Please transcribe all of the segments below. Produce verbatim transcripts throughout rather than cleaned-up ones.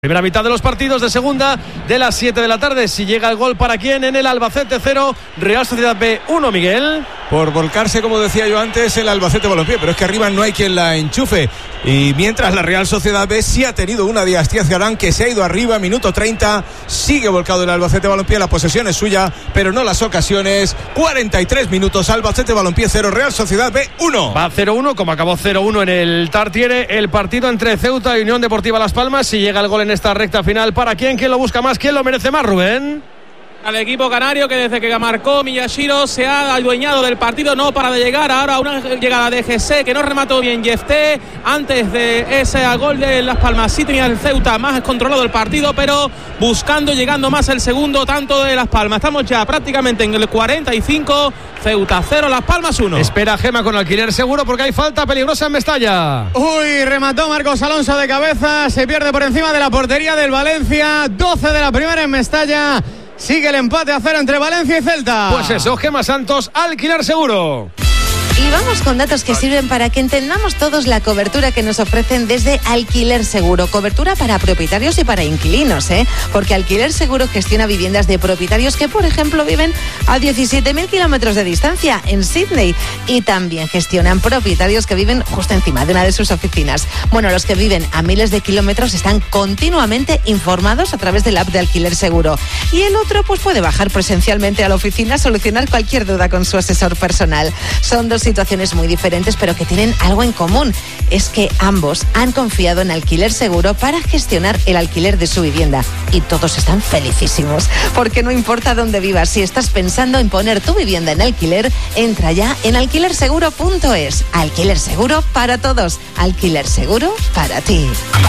Primera mitad de los partidos de segunda de las siete de la tarde. Si llega el gol, ¿para quién? En el Albacete cero, Real Sociedad B uno, Miguel. Por volcarse, como decía yo antes, el Albacete Balompié, pero es que arriba no hay quien la enchufe. Y mientras la Real Sociedad B sí ha tenido una de Astiaciarán, que se ha ido arriba, minuto treinta, sigue volcado el Albacete Balompié, la posesión es suya, pero no las ocasiones. cuarenta y tres minutos, Albacete Balompié cero, Real Sociedad B uno. Va cero uno, como acabó cero uno en el Tartiere, el partido entre Ceuta y Unión Deportiva Las Palmas. Si llega el gol en esta recta final, ¿para quién? ¿Quién lo busca más? ¿Quién lo merece más, Rubén? Al equipo canario, que desde que marcó Miyashiro se ha adueñado del partido, no para de llegar. Ahora una llegada de G C que no remató bien Yefté. Antes de ese gol de Las Palmas sí tenía el Ceuta más controlado el partido, pero buscando, llegando más el segundo tanto de Las Palmas. Estamos ya prácticamente en el cuarenta y cinco. Ceuta cero, Las Palmas uno. Espera Gema con alquiler seguro porque hay falta peligrosa en Mestalla. Uy, remató Marcos Alonso de cabeza, se pierde por encima de la portería del Valencia. doce de la primera en Mestalla. Sigue el empate a cero entre Valencia y Celta. Pues eso, Gema Santos, alquiler seguro. Y vamos con datos que sirven para que entendamos todos la cobertura que nos ofrecen desde Alquiler Seguro. Cobertura para propietarios y para inquilinos, ¿eh? Porque Alquiler Seguro gestiona viviendas de propietarios que, por ejemplo, viven a diecisiete mil kilómetros de distancia en Sydney. Y también gestionan propietarios que viven justo encima de una de sus oficinas. Bueno, los que viven a miles de kilómetros están continuamente informados a través del app de Alquiler Seguro. Y el otro, pues puede bajar presencialmente a la oficina a solucionar cualquier duda con su asesor personal. Son dos situaciones muy diferentes, pero que tienen algo en común. Es que ambos han confiado en Alquiler Seguro para gestionar el alquiler de su vivienda. Y todos están felicísimos. Porque no importa dónde vivas, si estás pensando en poner tu vivienda en alquiler, entra ya en alquiler seguro punto es. Alquiler Seguro para todos. Alquiler Seguro para ti.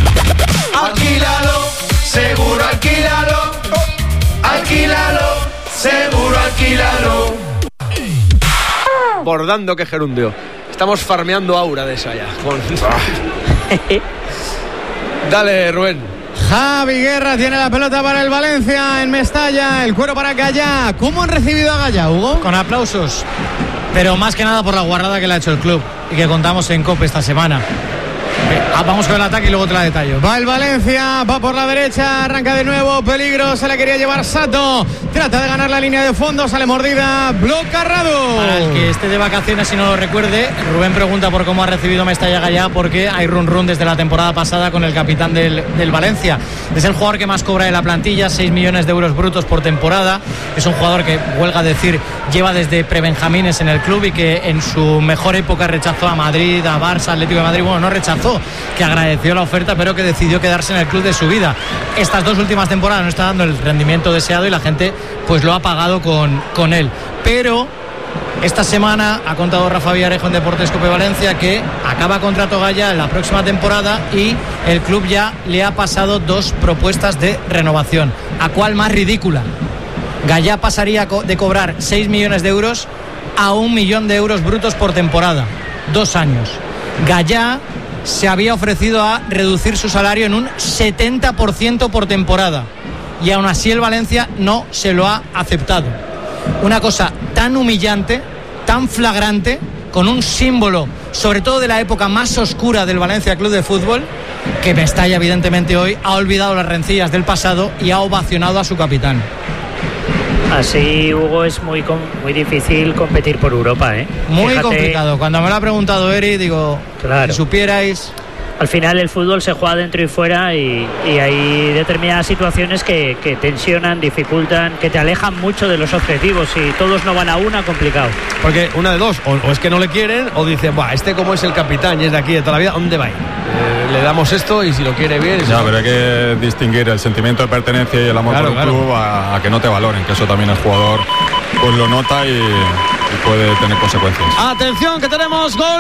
Alquílalo, seguro alquílalo. Alquílalo, seguro alquílalo. Bordando que gerundio. Estamos farmeando aura de esa ya. Con... Dale, Rubén. Javi Guerra tiene la pelota para el Valencia en Mestalla. El cuero para Gallá. ¿Cómo han recibido a Gallá, Hugo? Con aplausos. Pero más que nada por la guarrada que le ha hecho el club y que contamos en COPE esta semana. Vamos con el ataque y luego te la detallo. Va el Valencia, va por la derecha, arranca de nuevo, peligro, se la quería llevar Sato, trata de ganar la línea de fondo, sale mordida, bloca Radu. Para el que esté de vacaciones y no lo recuerde, Rubén pregunta por cómo ha recibido Mestalla Gallá, porque hay run run desde la temporada pasada con el capitán del, del Valencia. Es el jugador que más cobra de la plantilla, seis millones de euros brutos por temporada. Es un jugador que, huelga decir, lleva desde prebenjamines en el club y que en su mejor época rechazó a Madrid, a Barça, Atlético de Madrid. Bueno, no rechazó, que agradeció la oferta, pero que decidió quedarse en el club de su vida. Estas dos últimas temporadas no está dando el rendimiento deseado y la gente pues lo ha pagado con, con él. Pero esta semana ha contado Rafa Villarejo en Deportes Cope Valencia que acaba contrato Gallá en la próxima temporada y el club ya le ha pasado dos propuestas de renovación. ¿A cuál más ridícula? Gallá pasaría de cobrar seis millones de euros a un millón de euros brutos por temporada. Dos años. Gallá se había ofrecido a reducir su salario en un setenta por ciento por temporada y aún así el Valencia no se lo ha aceptado. Una cosa tan humillante, tan flagrante, con un símbolo sobre todo de la época más oscura del Valencia Club de Fútbol, que Mestalla evidentemente hoy ha olvidado las rencillas del pasado y ha ovacionado a su capitán. Así, Hugo, es muy muy difícil competir por Europa, ¿eh? Muy Fíjate, complicado. Cuando me lo ha preguntado Eri, digo, claro, si supierais... Al final el fútbol se juega dentro y fuera y, y hay determinadas situaciones que, que tensionan, dificultan, que te alejan mucho de los objetivos y todos no van a una, complicado. Porque una de dos, o, o es que no le quieren o dicen, buah, este como es el capitán y es de aquí de toda la vida, ¿dónde va a ir? Eh, le damos esto y si lo quiere bien... Ya, pero hay que distinguir el sentimiento de pertenencia y el amor claro, por el claro. club a, a que no te valoren, que eso también el jugador pues lo nota y, y puede tener consecuencias. Atención, que tenemos gol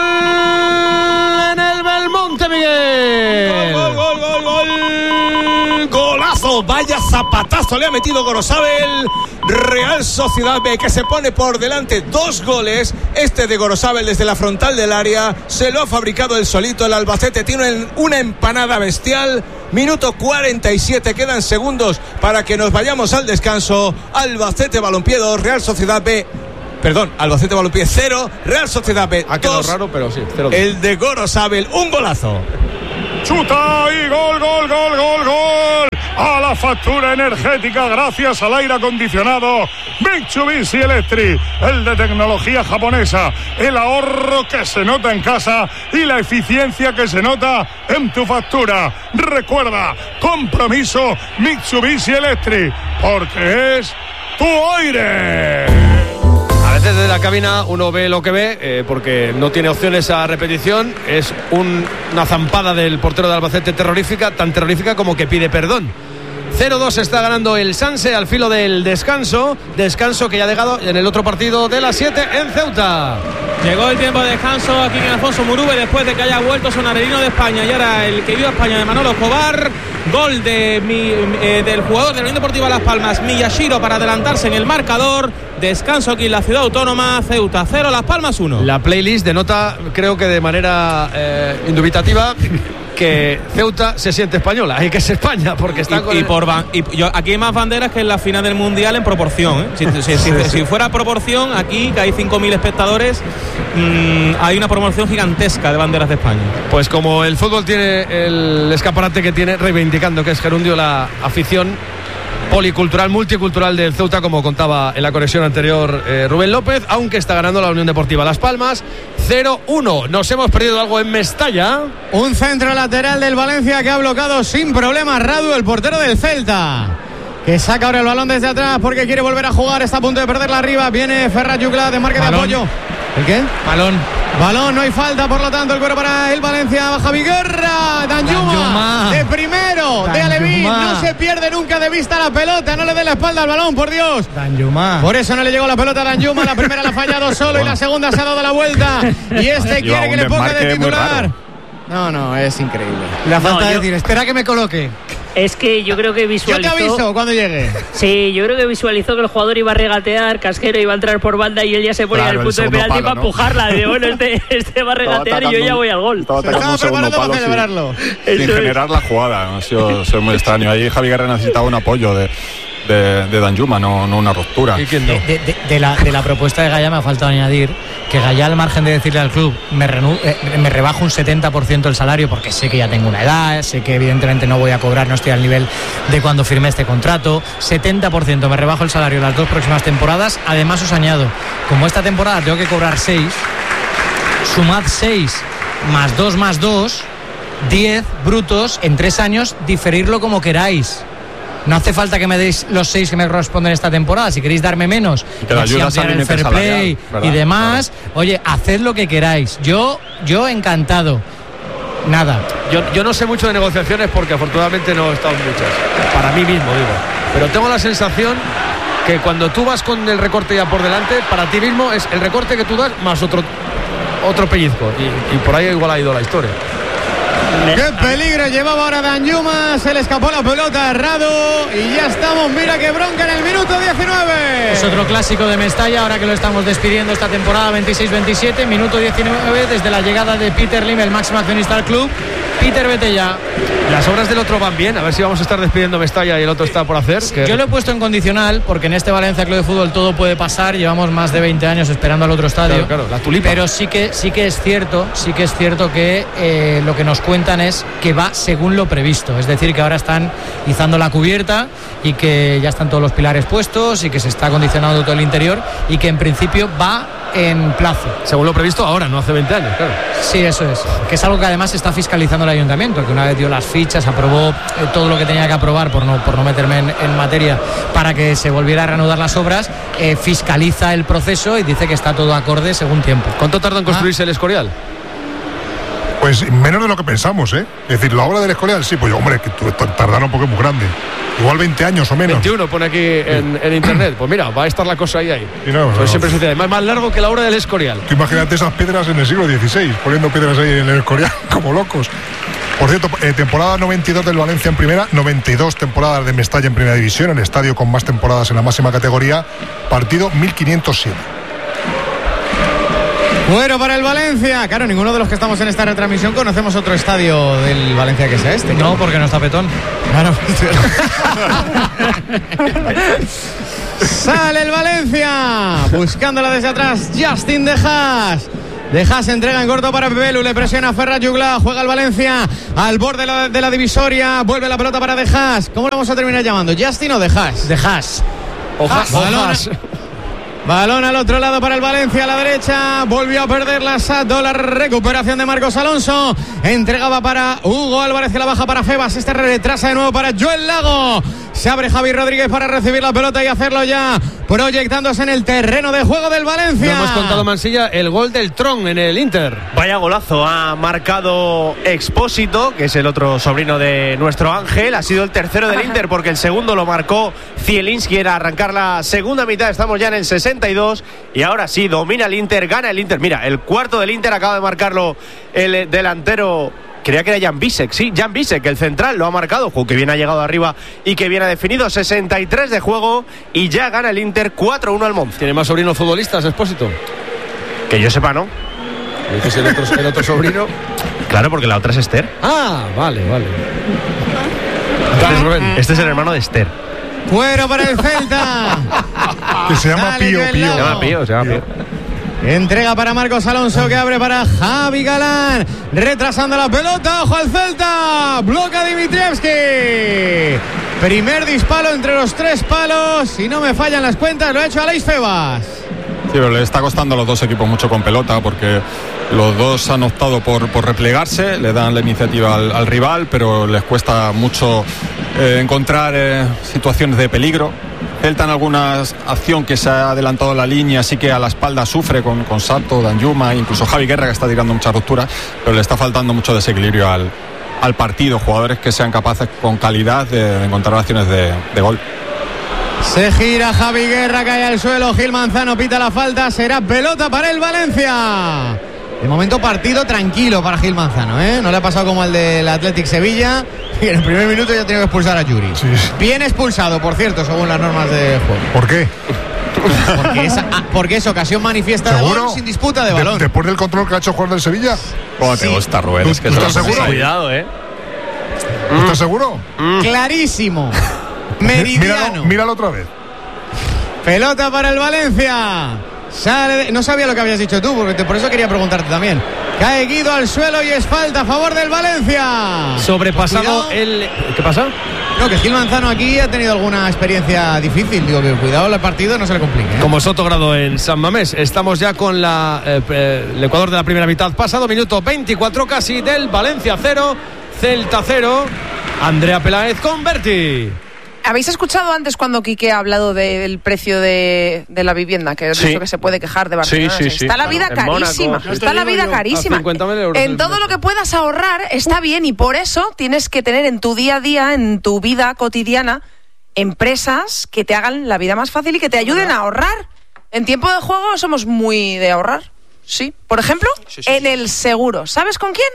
en el Belmonte, Miguel. Gol, gol, gol, gol, golazo, vaya zapatazo le ha metido Gorosabel. Real Sociedad B, que se pone por delante dos goles. Este de Gorosabel desde la frontal del área, se lo ha fabricado el solito. El Albacete tiene una empanada bestial. Minuto cuarenta y siete, quedan segundos para que nos vayamos al descanso. Albacete Balompié dos, Real Sociedad B. Perdón, Albacete Balompié cero, Real Sociedad B ha quedado dos. raro, pero sí, cero. El de Gorosabel, un golazo. chuta y gol, gol, gol, gol, gol. A la factura energética gracias al aire acondicionado Mitsubishi Electric, el de tecnología japonesa, el ahorro que se nota en casa y la eficiencia que se nota en tu factura. Recuerda, compromiso Mitsubishi Electric, porque es tu aire. A veces desde la cabina uno ve lo que ve, eh, porque no tiene opciones a repetición. Es un, una zampada del portero de Albacete terrorífica, tan terrorífica como que pide perdón. cero dos está ganando el Sanse al filo del descanso. Descanso que ya ha llegado en el otro partido de las siete en Ceuta. Llegó el tiempo de descanso aquí en Alfonso Murube después de que haya vuelto Sonarelino de España. Y ahora el que vio a España de Manolo Escobar. Gol de mi, eh, del jugador de la Unión Deportiva Las Palmas, Miyashiro, para adelantarse en el marcador. Descanso aquí en la ciudad autónoma. Ceuta cero, Las Palmas uno. La playlist denota, creo que de manera eh, indubitativa, que Ceuta se siente española y que es España, porque está y, con y el... por ban- y yo, aquí hay más banderas que en la final del Mundial en proporción, ¿eh? si, si, si, sí, si, sí. si fuera proporción, aquí que hay cinco mil espectadores, mmm, hay una promoción gigantesca de banderas de España. Pues como el fútbol tiene el escaparate que tiene, reivindicando que es gerundio la afición policultural, multicultural del Ceuta, como contaba en la conexión anterior eh, Rubén López, aunque está ganando la Unión Deportiva Las Palmas cero uno. Nos hemos perdido algo en Mestalla. Un centro lateral del Valencia que ha bloqueado sin problemas Radu, el portero del Celta, que saca ahora el balón desde atrás porque quiere volver a jugar. Está a punto de perderla arriba. Viene Ferrat Jucla de marca Balón. de apoyo. ¿El qué? Balón. Balón, no hay falta, por lo tanto el cuero para el Valencia. Baja Viguerra, Danjuma, Danjuma. de primero, de Alevín. Danjuma. No se pierde nunca de vista la pelota. No le dé la espalda al balón, por Dios. Danjuma. Por eso no le llegó la pelota a Danjuma. La primera la ha fallado solo y la segunda se ha dado la vuelta. Y este Lleva quiere que un le ponga de desmarque muy titular. raro. No, no, es increíble. La No, falta de yo- decir, espera que me coloque. Es que yo creo que Yo te visualizó. aviso cuando llegue. Sí, yo creo que visualizó que el jugador iba a regatear, Casquero iba a entrar por banda y él ya se ponía Claro, en el el punto de segundo penalti palo, para ¿no? empujarla. De bueno, este, este va a regatear y yo atacando ya un- voy al gol. Estaba Se atacando estaba un segundo preparando para palo sin, celebrarlo. sin Eso es. generar la jugada. Ha sido, ha sido muy extraño. Ahí Javi Guerra necesitaba un apoyo de, de, de Danjuma, no, no una ruptura. ¿Y quién no? De, de- de- de la, de la propuesta de Gaya me ha faltado añadir que Gaya, al margen de decirle al club me, renu- eh, me rebajo un setenta por ciento el salario porque sé que ya tengo una edad, sé que evidentemente no voy a cobrar, no estoy al nivel de cuando firmé este contrato, setenta por ciento me rebajo el salario las dos próximas temporadas. Además os añado, como esta temporada tengo que cobrar seis, sumad seis más dos más dos, diez brutos en tres años, diferirlo como queráis. No hace falta que me deis los seis que me corresponden esta temporada. Si queréis darme menos, Y que le así ayudas ampliar al el límite fair salarial, play ¿verdad? y demás, oye, haced lo que queráis. Yo, yo encantado. Nada. Yo, yo no sé mucho de negociaciones porque afortunadamente no he estado en muchas. Para mí mismo, digo. Pero tengo la sensación que cuando tú vas con el recorte ya por delante, para ti mismo es el recorte que tú das más otro, otro pellizco. Y, y por ahí igual ha ido la historia. ¡Qué peligro llevaba ahora Danjuma! Se le escapó la pelota a Radu y ya estamos. Mira qué bronca en el minuto diecinueve. Es otro clásico de Mestalla, ahora que lo estamos despidiendo esta temporada veintiséis veintisiete, minuto diecinueve, desde la llegada de Peter Lim, el máximo accionista del club. Peter, vete ya. Las obras del otro van bien, a ver si vamos a estar despidiendo Mestalla y el otro está por hacer. Que... Yo lo he puesto en condicional porque en este Valencia Club de Fútbol todo puede pasar. Llevamos más de veinte años esperando al otro estadio. Claro, claro, la tulipa. Pero sí que sí que es cierto, sí que es cierto que eh, lo que nos cuentan es que va según lo previsto. Es decir, que ahora están izando la cubierta y que ya están todos los pilares puestos y que se está acondicionando todo el interior y que en principio va en plazo. Según lo previsto ahora, no hace veinte años, claro. Sí, eso es. Que es algo que además está fiscalizando el ayuntamiento, que una vez dio las fichas, aprobó eh, todo lo que tenía que aprobar, por no, por no meterme en, en materia, para que se volviera a reanudar las obras, eh, fiscaliza el proceso y dice que está todo acorde según tiempo. ¿Cuánto tarda en construirse ah. el Escorial? Pues menos de lo que pensamos, ¿eh? Es decir, la obra del Escorial, sí, pues hombre, que tardaron porque es muy grande. Igual veinte años o menos. veintiuno pone aquí en, en internet. Pues mira, va a estar la cosa ahí ahí. Y no, pues no. siempre se dice, más, más largo que la obra del Escorial. Tú imagínate esas piedras en el siglo dieciséis, poniendo piedras ahí en el Escorial como locos. Por cierto, eh, temporada noventa y dos del Valencia en primera, noventa y dos temporadas de Mestalla en primera división, el estadio con más temporadas en la máxima categoría, partido mil quinientos siete. Bueno, para el Valencia. Claro, ninguno de los que estamos en esta retransmisión conocemos otro estadio del Valencia que sea este. No, porque no está Petón. Claro. Sale el Valencia buscándola desde atrás. Justin De Haas De Haas entrega en corto para Belu, le presiona Ferran Jugla, juega el Valencia al borde de la, de la divisoria, vuelve la pelota para De Haas. ¿Cómo lo vamos a terminar llamando? ¿Justin o De Haas? De Haas. O Haas. Balón, balón al otro lado para el Valencia, a la derecha, volvió a perder la Sato, la recuperación de Marcos Alonso, entregaba para Hugo Álvarez, que la baja para Febas, este retrasa de nuevo para Joel Lago. Se abre Javi Rodríguez para recibir la pelota y hacerlo ya, proyectándose en el terreno de juego del Valencia. No hemos contado, Mansilla, el gol del Tron en el Inter. Vaya golazo, ha marcado Expósito, que es el otro sobrino de nuestro Ángel. Ha sido el tercero del Inter porque el segundo lo marcó Zielinski. Era arrancar la segunda mitad, estamos ya en el sesenta y dos y ahora sí, domina el Inter, gana el Inter. Mira, el cuarto del Inter acaba de marcarlo el delantero. Creía que era Jan Bisek, sí, Jan Bisek, el central, lo ha marcado, que bien ha llegado arriba y que bien ha definido. Sesenta y tres de juego y ya gana el Inter cuatro uno al Monza. ¿Tiene más sobrinos futbolistas, Expósito? Que yo sepa, ¿no? ¿Es el otro, el otro sobrino? Claro, porque la otra es Esther. Ah, vale, vale. Este, este es el hermano de Esther. Fuera para el Celta. Que se llama Dale, Pío, Joel Pío. Lago. Se llama Pío, se llama Pío. Entrega para Marcos Alonso, que abre para Javi Galán, retrasando la pelota, ojo al Celta, bloca Dimitrievski. Primer disparo entre los tres palos, si no me fallan las cuentas, lo ha hecho Aleix Febas. Sí, pero le está costando a los dos equipos mucho con pelota, porque los dos han optado por, por replegarse, le dan la iniciativa al, al rival, pero les cuesta mucho eh, encontrar eh, situaciones de peligro. Celta en alguna acción que se ha adelantado la línea, así que a la espalda sufre con, con Sato, Danjuma, incluso Javi Guerra, que está tirando mucha ruptura, pero le está faltando mucho desequilibrio al, al partido, jugadores que sean capaces con calidad de, de encontrar acciones de, de gol. Se gira Javi Guerra, cae al suelo, Gil Manzano pita la falta, será pelota para el Valencia. De momento partido tranquilo para Gil Manzano, ¿eh? No le ha pasado como al del Athletic Sevilla, y en el primer minuto ya ha tenido que expulsar a Yuri. Sí. Bien expulsado, por cierto, según las normas de juego. ¿Por qué? Porque es, porque es ocasión manifiesta de gol sin disputa de balón. De, después del control que ha hecho el jugador del Sevilla. ¿Cómo te Sí. gusta, Rubén? Es que ¿Tú te estás lo- seguro? Cuidado, eh. ¿Estás seguro? Clarísimo. Meridiano. Míralo, míralo otra vez. Pelota para el Valencia. Sale de... No sabía lo que habías dicho tú, porque te... por eso quería preguntarte también. Cae Guido al suelo y es falta a favor del Valencia. Sobrepasado Cuidado. el... ¿Qué pasa? No, que Gil Manzano aquí ha tenido alguna experiencia difícil. Digo que cuidado el partido, no se le complique, ¿eh? Como Sotogrado en San Mamés. Estamos ya con la, eh, eh, el Ecuador de la primera mitad. Pasado minuto veinticuatro casi del Valencia cero, Celta cero. Andrea Peláez con Berti. ¿Habéis escuchado antes cuando Quique ha hablado del precio de, de la vivienda? Que he Sí. dicho que se puede quejar de Barcelona. Sí, sí, sí. Está la vida En carísima. Mónaco. Está la vida carísima. A cincuenta mil euros En el todo metro. lo que puedas ahorrar está bien y por eso tienes que tener en tu día a día, en tu vida cotidiana, empresas que te hagan la vida más fácil y que te ayuden a ahorrar. En tiempo de juego somos muy de ahorrar. Sí. Por ejemplo, Sí, sí, en el seguro. ¿Sabes con quién?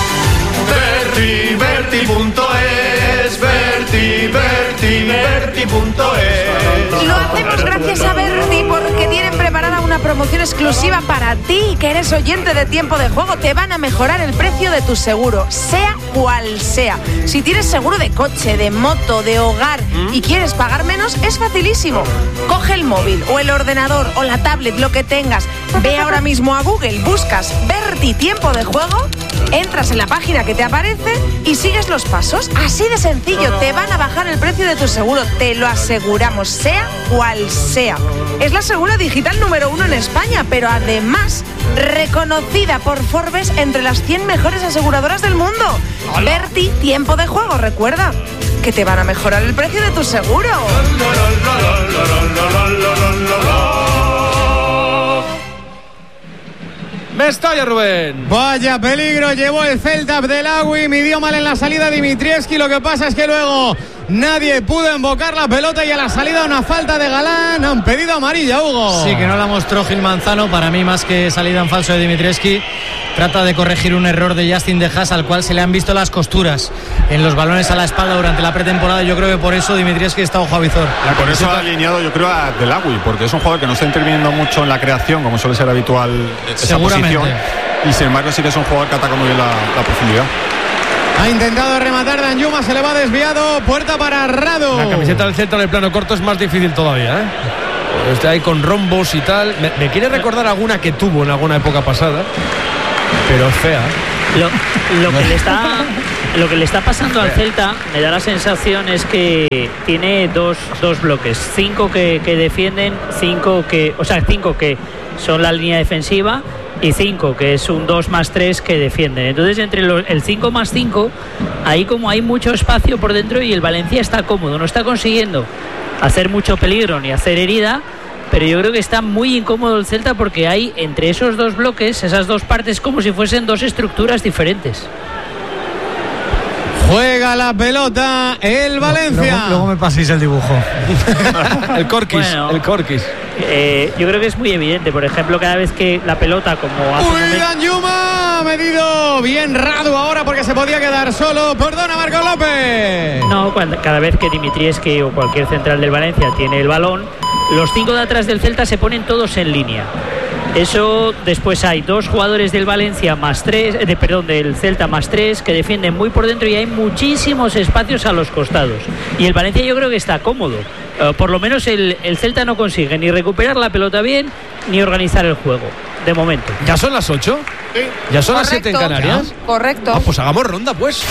Berti, Berti punto es, Berti, Berti, Berti punto es. Lo hacemos gracias a Berti porque tienen preparada una promoción exclusiva para ti, que eres oyente de Tiempo de Juego. Te van a mejorar el precio de tu seguro, sea cual sea. Si tienes seguro de coche, de moto, de hogar y quieres pagar menos, es facilísimo. Coge el móvil o el ordenador o la tablet, lo que tengas. Ve ahora mismo a Google, buscas Berti Tiempo de Juego, entras en la página que te aparece y sigues los pasos. Así de sencillo, te van a bajar el precio de tu seguro, te lo aseguramos, sea cual sea. Es la segura digital número uno en España, pero además reconocida por Forbes entre las cien mejores aseguradoras del mundo. Berti Tiempo de Juego, recuerda que te van a mejorar el precio de tu seguro. Mestalla, Rubén. Vaya peligro llevó el Celta Abdelawi, midió mal en la salida Dimitrievski, lo que pasa es que luego nadie pudo embocar la pelota y a la salida una falta de Galán. Han pedido amarilla, Hugo. Sí, que no la mostró Gil Manzano, para mí más que salida en falso de Dimitrievski. Trata de corregir un error de Justin De Haas al cual se le han visto las costuras en los balones a la espalda durante la pretemporada. Yo creo que por eso Dimitrievski está ojo a visor. Por eso ha alineado, yo creo, a Abdelawi, porque es un jugador que no está interviniendo mucho en la creación, como suele ser habitual esa Seguramente. posición. Y sin embargo sí que es un jugador que ataca muy bien la, la profundidad. Ha intentado rematar Danjuma, se le va desviado. Puerta para Radu. La camiseta del Celta en el plano corto es más difícil todavía, ¿eh? Está ahí con rombos y tal. Me, me quiere recordar alguna que tuvo en alguna época pasada, pero es fea. Lo, lo que le está lo que le está pasando al Celta, me da la sensación es que tiene dos, dos bloques, cinco que, que defienden, cinco que, o sea, cinco que son la línea defensiva y cinco que es un dos más tres que defienden. Entonces entre los, el cinco más cinco, ahí como hay mucho espacio por dentro y el Valencia está cómodo, no está consiguiendo hacer mucho peligro ni hacer herida. Pero yo creo que está muy incómodo el Celta porque hay entre esos dos bloques, esas dos partes, como si fuesen dos estructuras diferentes. Juega la pelota el Valencia. Luego, luego me paséis el dibujo. El corquis, Bueno, el corquis. Eh, yo creo que es muy evidente. Por ejemplo, cada vez que la pelota, como hace un Uy, momento... Danjuma ha medido bien Radu ahora porque se podía quedar solo. Perdona, Marco López. No, cuando, cada vez que Dimitrievski o cualquier central del Valencia tiene el balón, los cinco de atrás del Celta se ponen todos en línea. Eso, después hay dos jugadores del Valencia más tres, de, perdón, del Celta más tres, que defienden muy por dentro y hay muchísimos espacios a los costados. Y el Valencia yo creo que está cómodo. Uh, por lo menos el, el Celta no consigue ni recuperar la pelota bien ni organizar el juego, de momento. ¿Ya son las ocho? Sí. ¿Ya son Correcto, las siete en Canarias? ¿ya? Correcto. Ah, pues hagamos ronda, pues.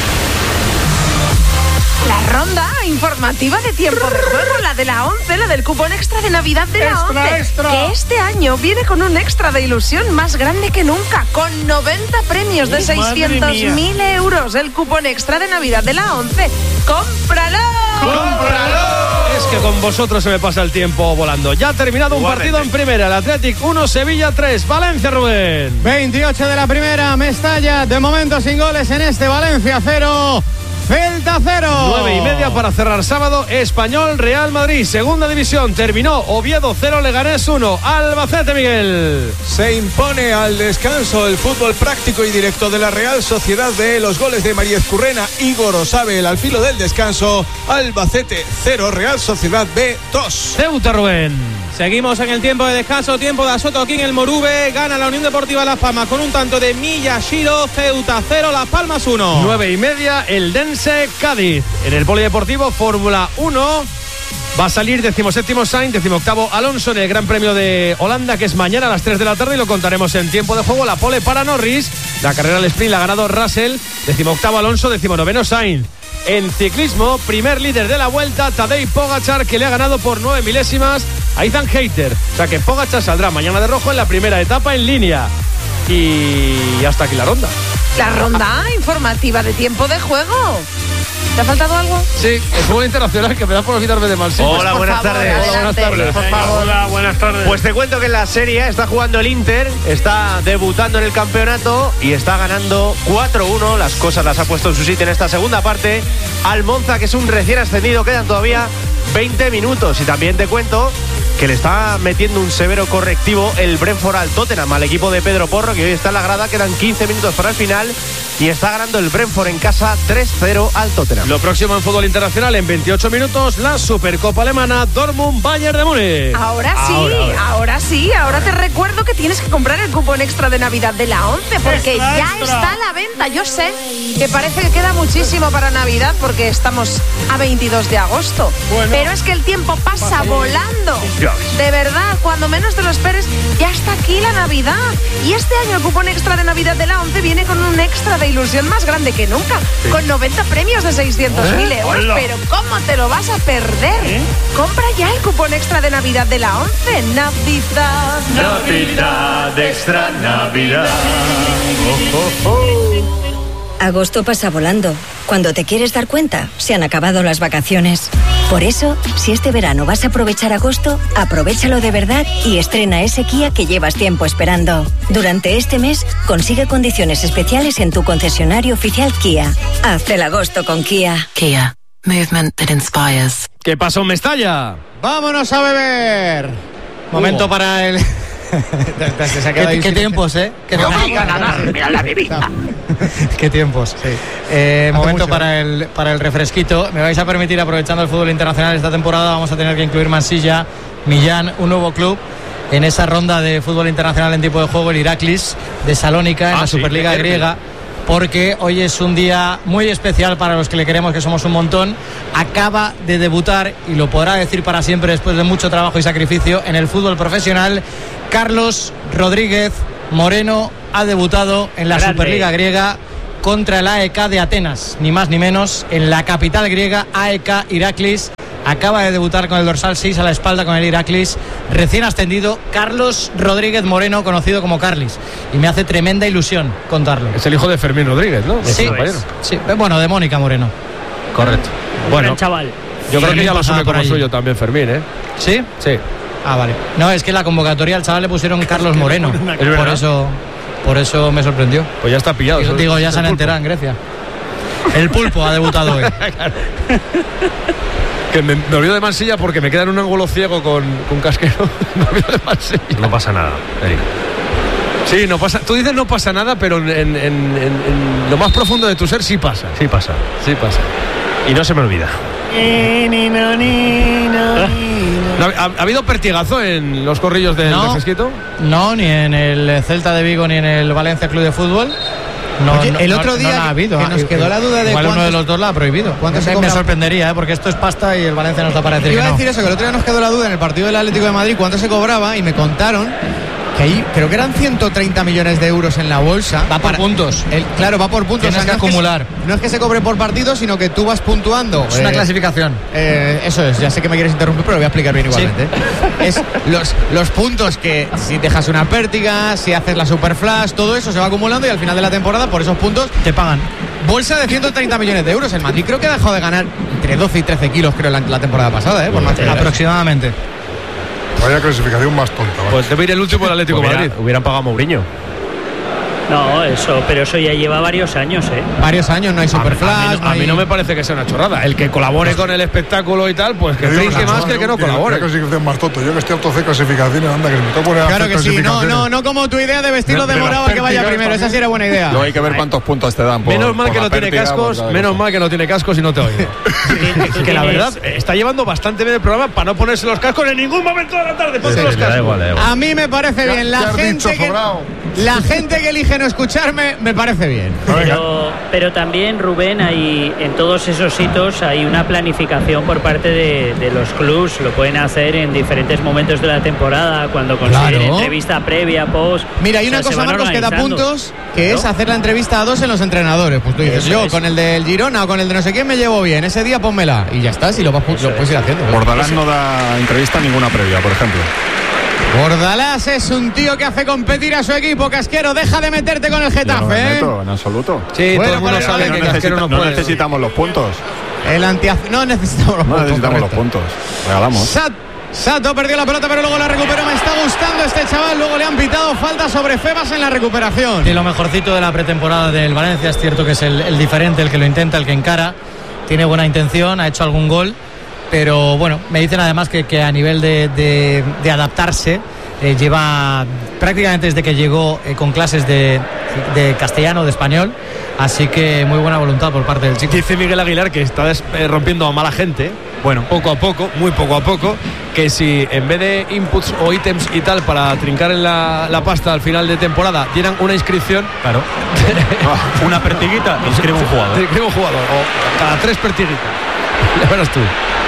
La ronda informativa de tiempo de juego, la de la once, la del cupón extra de Navidad de la Extra, once, extra. que este año viene con un extra de ilusión más grande que nunca, con noventa premios de Uf, seiscientos madre mil euros. El cupón extra de Navidad de la once. ¡Cómpralo! ¡Cómpralo! Es que con vosotros se me pasa el tiempo volando. Ya ha terminado un Igualmente. partido en primera. El Athletic uno, Sevilla tres. Valencia, Rubén. veintiocho de la primera, Mestalla. De momento sin goles en este Valencia cero. Celta cero. Nueve y media para cerrar sábado. Español, Real Madrid. Segunda división. Terminó Oviedo cero, Leganés uno. Albacete, Miguel. Se impone al descanso el fútbol práctico y directo de la Real Sociedad B. Los goles de María Ezcurrena y Gorosabel al filo del descanso. Albacete cero, Real Sociedad B dos. Ceuta, Rubén. Seguimos en el tiempo de descanso, tiempo de Asoto aquí en el Morube. Gana la Unión Deportiva Las Palmas con un tanto de Miyashiro. Ceuta cero, Las Palmas uno. Nueve y media, el Dense Cádiz. En el Polideportivo Fórmula uno va a salir decimoséptimo Sainz, decimoctavo Alonso en el Gran Premio de Holanda, que es mañana a las tres de la tarde y lo contaremos en tiempo de juego. La pole para Norris, la carrera al sprint la ha ganado Russell, decimoctavo Alonso, decimonoveno Sainz. En ciclismo, primer líder de la vuelta, Tadej Pogačar, que le ha ganado por nueve milésimas a Ethan Hayter. O sea que Pogačar saldrá mañana de rojo en la primera etapa en línea. Y hasta aquí la ronda. La ronda informativa de tiempo de juego. ¿Te ha faltado algo? Sí, el fútbol internacional, que me da por olvidarme de Marcelo. Hola, buenas favor, tardes. adelante. Hola, buenas tardes. Por favor. Hola, buenas tardes. Pues te cuento que en la Serie está jugando el Inter, está debutando en el campeonato y está ganando cuatro uno. Las cosas las ha puesto en su sitio en esta segunda parte. Al Monza, que es un recién ascendido, quedan todavía veinte minutos. Y también te cuento que le está metiendo un severo correctivo el Brentford al Tottenham, al equipo de Pedro Porro, que hoy está en la grada. Quedan quince minutos para el final y está ganando el Brentford en casa tres cero al Tottenham. Lo próximo en fútbol internacional en veintiocho minutos, la Supercopa Alemana, Dortmund-Bayern de Múnich. Ahora sí, Ahora, ahora. ahora sí, ahora te recuerdo que tienes que comprar el cupón extra de Navidad de la once, porque Extra, ya extra. está a la venta. Yo sé que parece que queda muchísimo para Navidad porque estamos a veintidós de agosto, Bueno. pero es que el tiempo pasa volando. Ya ves. De verdad, cuando menos te lo esperes, ya está aquí la Navidad. Y este año el cupón extra de Navidad de la once viene con un extra de ilusión más grande que nunca, con noventa premios de seiscientos mil euros. Hola. Pero ¿cómo te lo vas a perder? ¿Eh? Compra ya el cupón extra de Navidad de la once. Navidad. Navidad, extra Navidad. Agosto pasa volando. Cuando te quieres dar cuenta, se han acabado las vacaciones. Por eso, si este verano vas a aprovechar agosto, aprovéchalo de verdad y estrena ese Kia que llevas tiempo esperando. Durante este mes, consigue condiciones especiales en tu concesionario oficial Kia. Haz el agosto con Kia. Kia. Movement that inspires. ¿Qué pasó en Mestalla? Vámonos a beber. Momento Hugo. para el... Se ha quedado ¿Qué, ahí qué sin- tiempos, eh? ¿Qué, qué tiempos. Sí. Eh, Hace momento mucho. para el, para el refresquito. Me vais a permitir, aprovechando el fútbol internacional esta temporada, vamos a tener que incluir Mansilla, Millán, un nuevo club en esa ronda de fútbol internacional en tipo de juego, el Iraklis de Salónica, en Ah, la sí, Superliga qué derbi. griega. porque hoy es un día muy especial para los que le queremos, que somos un montón. Acaba de debutar, y lo podrá decir para siempre después de mucho trabajo y sacrificio, en el fútbol profesional. Carlos Rodríguez Moreno ha debutado en la Grande. Superliga griega contra el A E K de Atenas, ni más ni menos, en la capital griega. A E K Iraklis acaba de debutar con el dorsal seis a la espalda con el Iraklis, recién ascendido. Carlos Rodríguez Moreno, conocido como Carlis, y me hace tremenda ilusión contarlo. Es el hijo de Fermín Rodríguez, ¿no? Sí, sí, bueno, de Mónica Moreno. Correcto. Bueno, buen chaval. Yo creo que ya lo asume como suyo también Fermín, ¿eh? ¿Sí? Sí. Ah, vale. No, es que en la convocatoria al chaval le pusieron Carlos Moreno. Por eso, por eso me sorprendió. Pues ya está pillado. Digo, digo ya se han enterado en Grecia. El Pulpo ha debutado hoy. Que me, me olvido de Mansilla porque me queda en un ángulo ciego con, con Casquero. Me olvido de Mansilla. No pasa nada, Eric. Sí, no pasa. Tú dices no pasa nada, pero en, en, en, en lo más profundo de tu ser sí pasa. Sí pasa. Sí pasa. Y no se me olvida. ¿No, ha, ¿Ha habido pertigazo en los corrillos del no, Fresquito? No, ni en el Celta de Vigo ni en el Valencia Club de Fútbol. No, Oye, no, el otro día no, no ha habido, que nos quedó la duda de igual cuántos, uno de los dos la ha prohibido. ¿Cuánto se me, cobra? me sorprendería, ¿eh? Porque esto es pasta y el Valencia no está para decir Iba que a no. decir eso, que el otro día nos quedó la duda en el partido del Atlético de Madrid cuánto se cobraba, y me contaron que ahí creo que eran ciento treinta millones de euros en la bolsa. Va por para, puntos. El, claro, va por puntos. Tienes o sea, que no acumular. Es que, no es que se cobre por partido, sino que tú vas puntuando. Es una eh, clasificación. Eh, eso es, ya sé que me quieres interrumpir, pero lo voy a explicar bien igualmente. Sí. Es los, los puntos que si dejas una pértiga, si haces la super flash, todo eso se va acumulando y al final de la temporada por esos puntos te pagan. Bolsa de ciento treinta millones de euros. El Madrid creo que ha dejado de ganar entre doce y trece kilos, creo, la, la temporada pasada, ¿eh? Por más aproximadamente. Vaya clasificación más tonta. ¿Vale? Pues debe ir el último del Atlético de Hubiera, Madrid. Hubieran pagado a Mourinho. No, eso, pero eso ya lleva varios años, ¿eh? Varios años, no hay superflash. A, mí, no, no hay... a mí no me parece que sea una chorrada. El que colabore con el espectáculo y tal, pues que trinque más que el que no colabore. Clasificación más tonto. Yo que estoy harto de clasificaciones, anda, que se me toca poner a Claro hacer que sí, no, no, no como tu idea de vestirlo de, de morado a que vaya primero. Esa sí era buena idea. Luego hay que ver cuántos puntos te dan. Por, menos mal por que no tiene pértiga, cascos, menos mal que no tiene cascos y no te ha oído. Que la verdad está llevando bastante bien el programa para no ponerse los cascos en ningún momento de la tarde. Ponte Sí, los da cascos. igual, da igual. A mí me parece bien. La gente que, la gente que elige no escucharme me parece bien. Pero, pero también, Rubén, hay, en todos esos hitos hay una planificación por parte de, de los clubs. Lo pueden hacer en diferentes momentos de la temporada, cuando consiguen Claro. entrevista previa, post. Mira, hay o una sea, se cosa, van Marcos, que da organizando. puntos, que ¿No? es hacer la entrevista a dos en los entrenadores. Pues tú dices, Eso yo es. con el del Girona o con el de no sé quién me llevo bien. Ese día pónmela. Y ya está, si lo, vas, lo puedes ir haciendo. Bordalás no da entrevista ninguna previa, por ejemplo. Bordalás es un tío que hace competir a su equipo. Casquero, deja de meterte con el Yo no Getafe, me ¿eh? meto, en absoluto. Sí, Bueno, todo el mundo pero sabe no que necesita- Casquero no no puede. necesitamos los puntos. El anti no necesitamos los No puntos. necesitamos los correcto. puntos. Regalamos. Sat- Sato perdió la pelota, pero luego la recuperó. Me está gustando este chaval. Luego le han pitado falta sobre Febas en la recuperación. Y lo mejorcito de la pretemporada del Valencia. Es cierto que es el, el diferente, el que lo intenta, el que encara. Tiene buena intención, ha hecho algún gol. Pero bueno, me dicen además que, que a nivel de, de, de adaptarse, eh, lleva prácticamente desde que llegó eh, con clases de, de castellano, de español. Así que muy buena voluntad por parte del chico. Dice Miguel Aguilar que está des- eh, rompiendo a mala gente. Bueno, poco a poco, muy poco a poco, que si en vez de inputs o ítems y tal para trincar en la, la pasta al final de temporada dieran una inscripción, Claro. Una pertiguita, inscribe un jugador. te inscribe un jugador, o cada tres pertiguitas. Ya verás tú.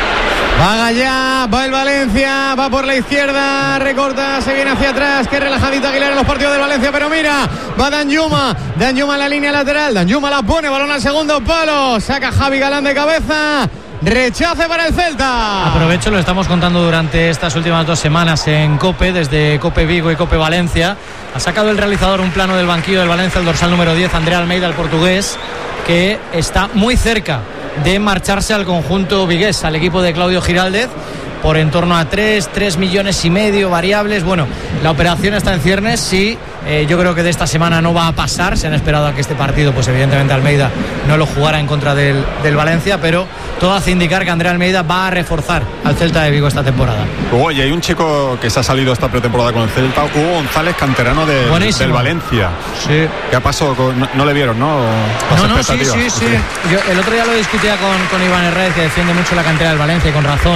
Va allá, va el Valencia, va por la izquierda, recorta, se viene hacia atrás. Qué relajadito Aguilar en los partidos del Valencia, pero mira, va Danjuma, Danjuma en la línea lateral, Danjuma la pone, balón al segundo palo, saca Javi Galán de cabeza, rechace para el Celta. Aprovecho, lo estamos contando durante estas últimas dos semanas en COPE, desde COPE Vigo y COPE Valencia. Ha sacado el realizador un plano del banquillo del Valencia, el dorsal número diez, André Almeida, el portugués, que está muy cerca de marcharse al conjunto vigués, al equipo de Claudio Giraldez, por en torno a tres, tres millones y medio variables. Bueno, la operación está en ciernes, sí. Eh, yo creo que de esta semana no va a pasar. Se han esperado a que este partido, pues evidentemente Almeida no lo jugara en contra del, del Valencia, pero todo hace indicar que André Almeida va a reforzar al Celta de Vigo esta temporada. Oye, hay un chico que se ha salido esta pretemporada con el Celta, Hugo González, canterano de, del Valencia. Sí. ¿Qué pasó? Con- No, no le vieron, ¿no? Las No, no, sí, expectativas. sí, sí. Yo el otro día lo discutía con, con Iván Herrera, que defiende mucho la cantera del Valencia y con razón.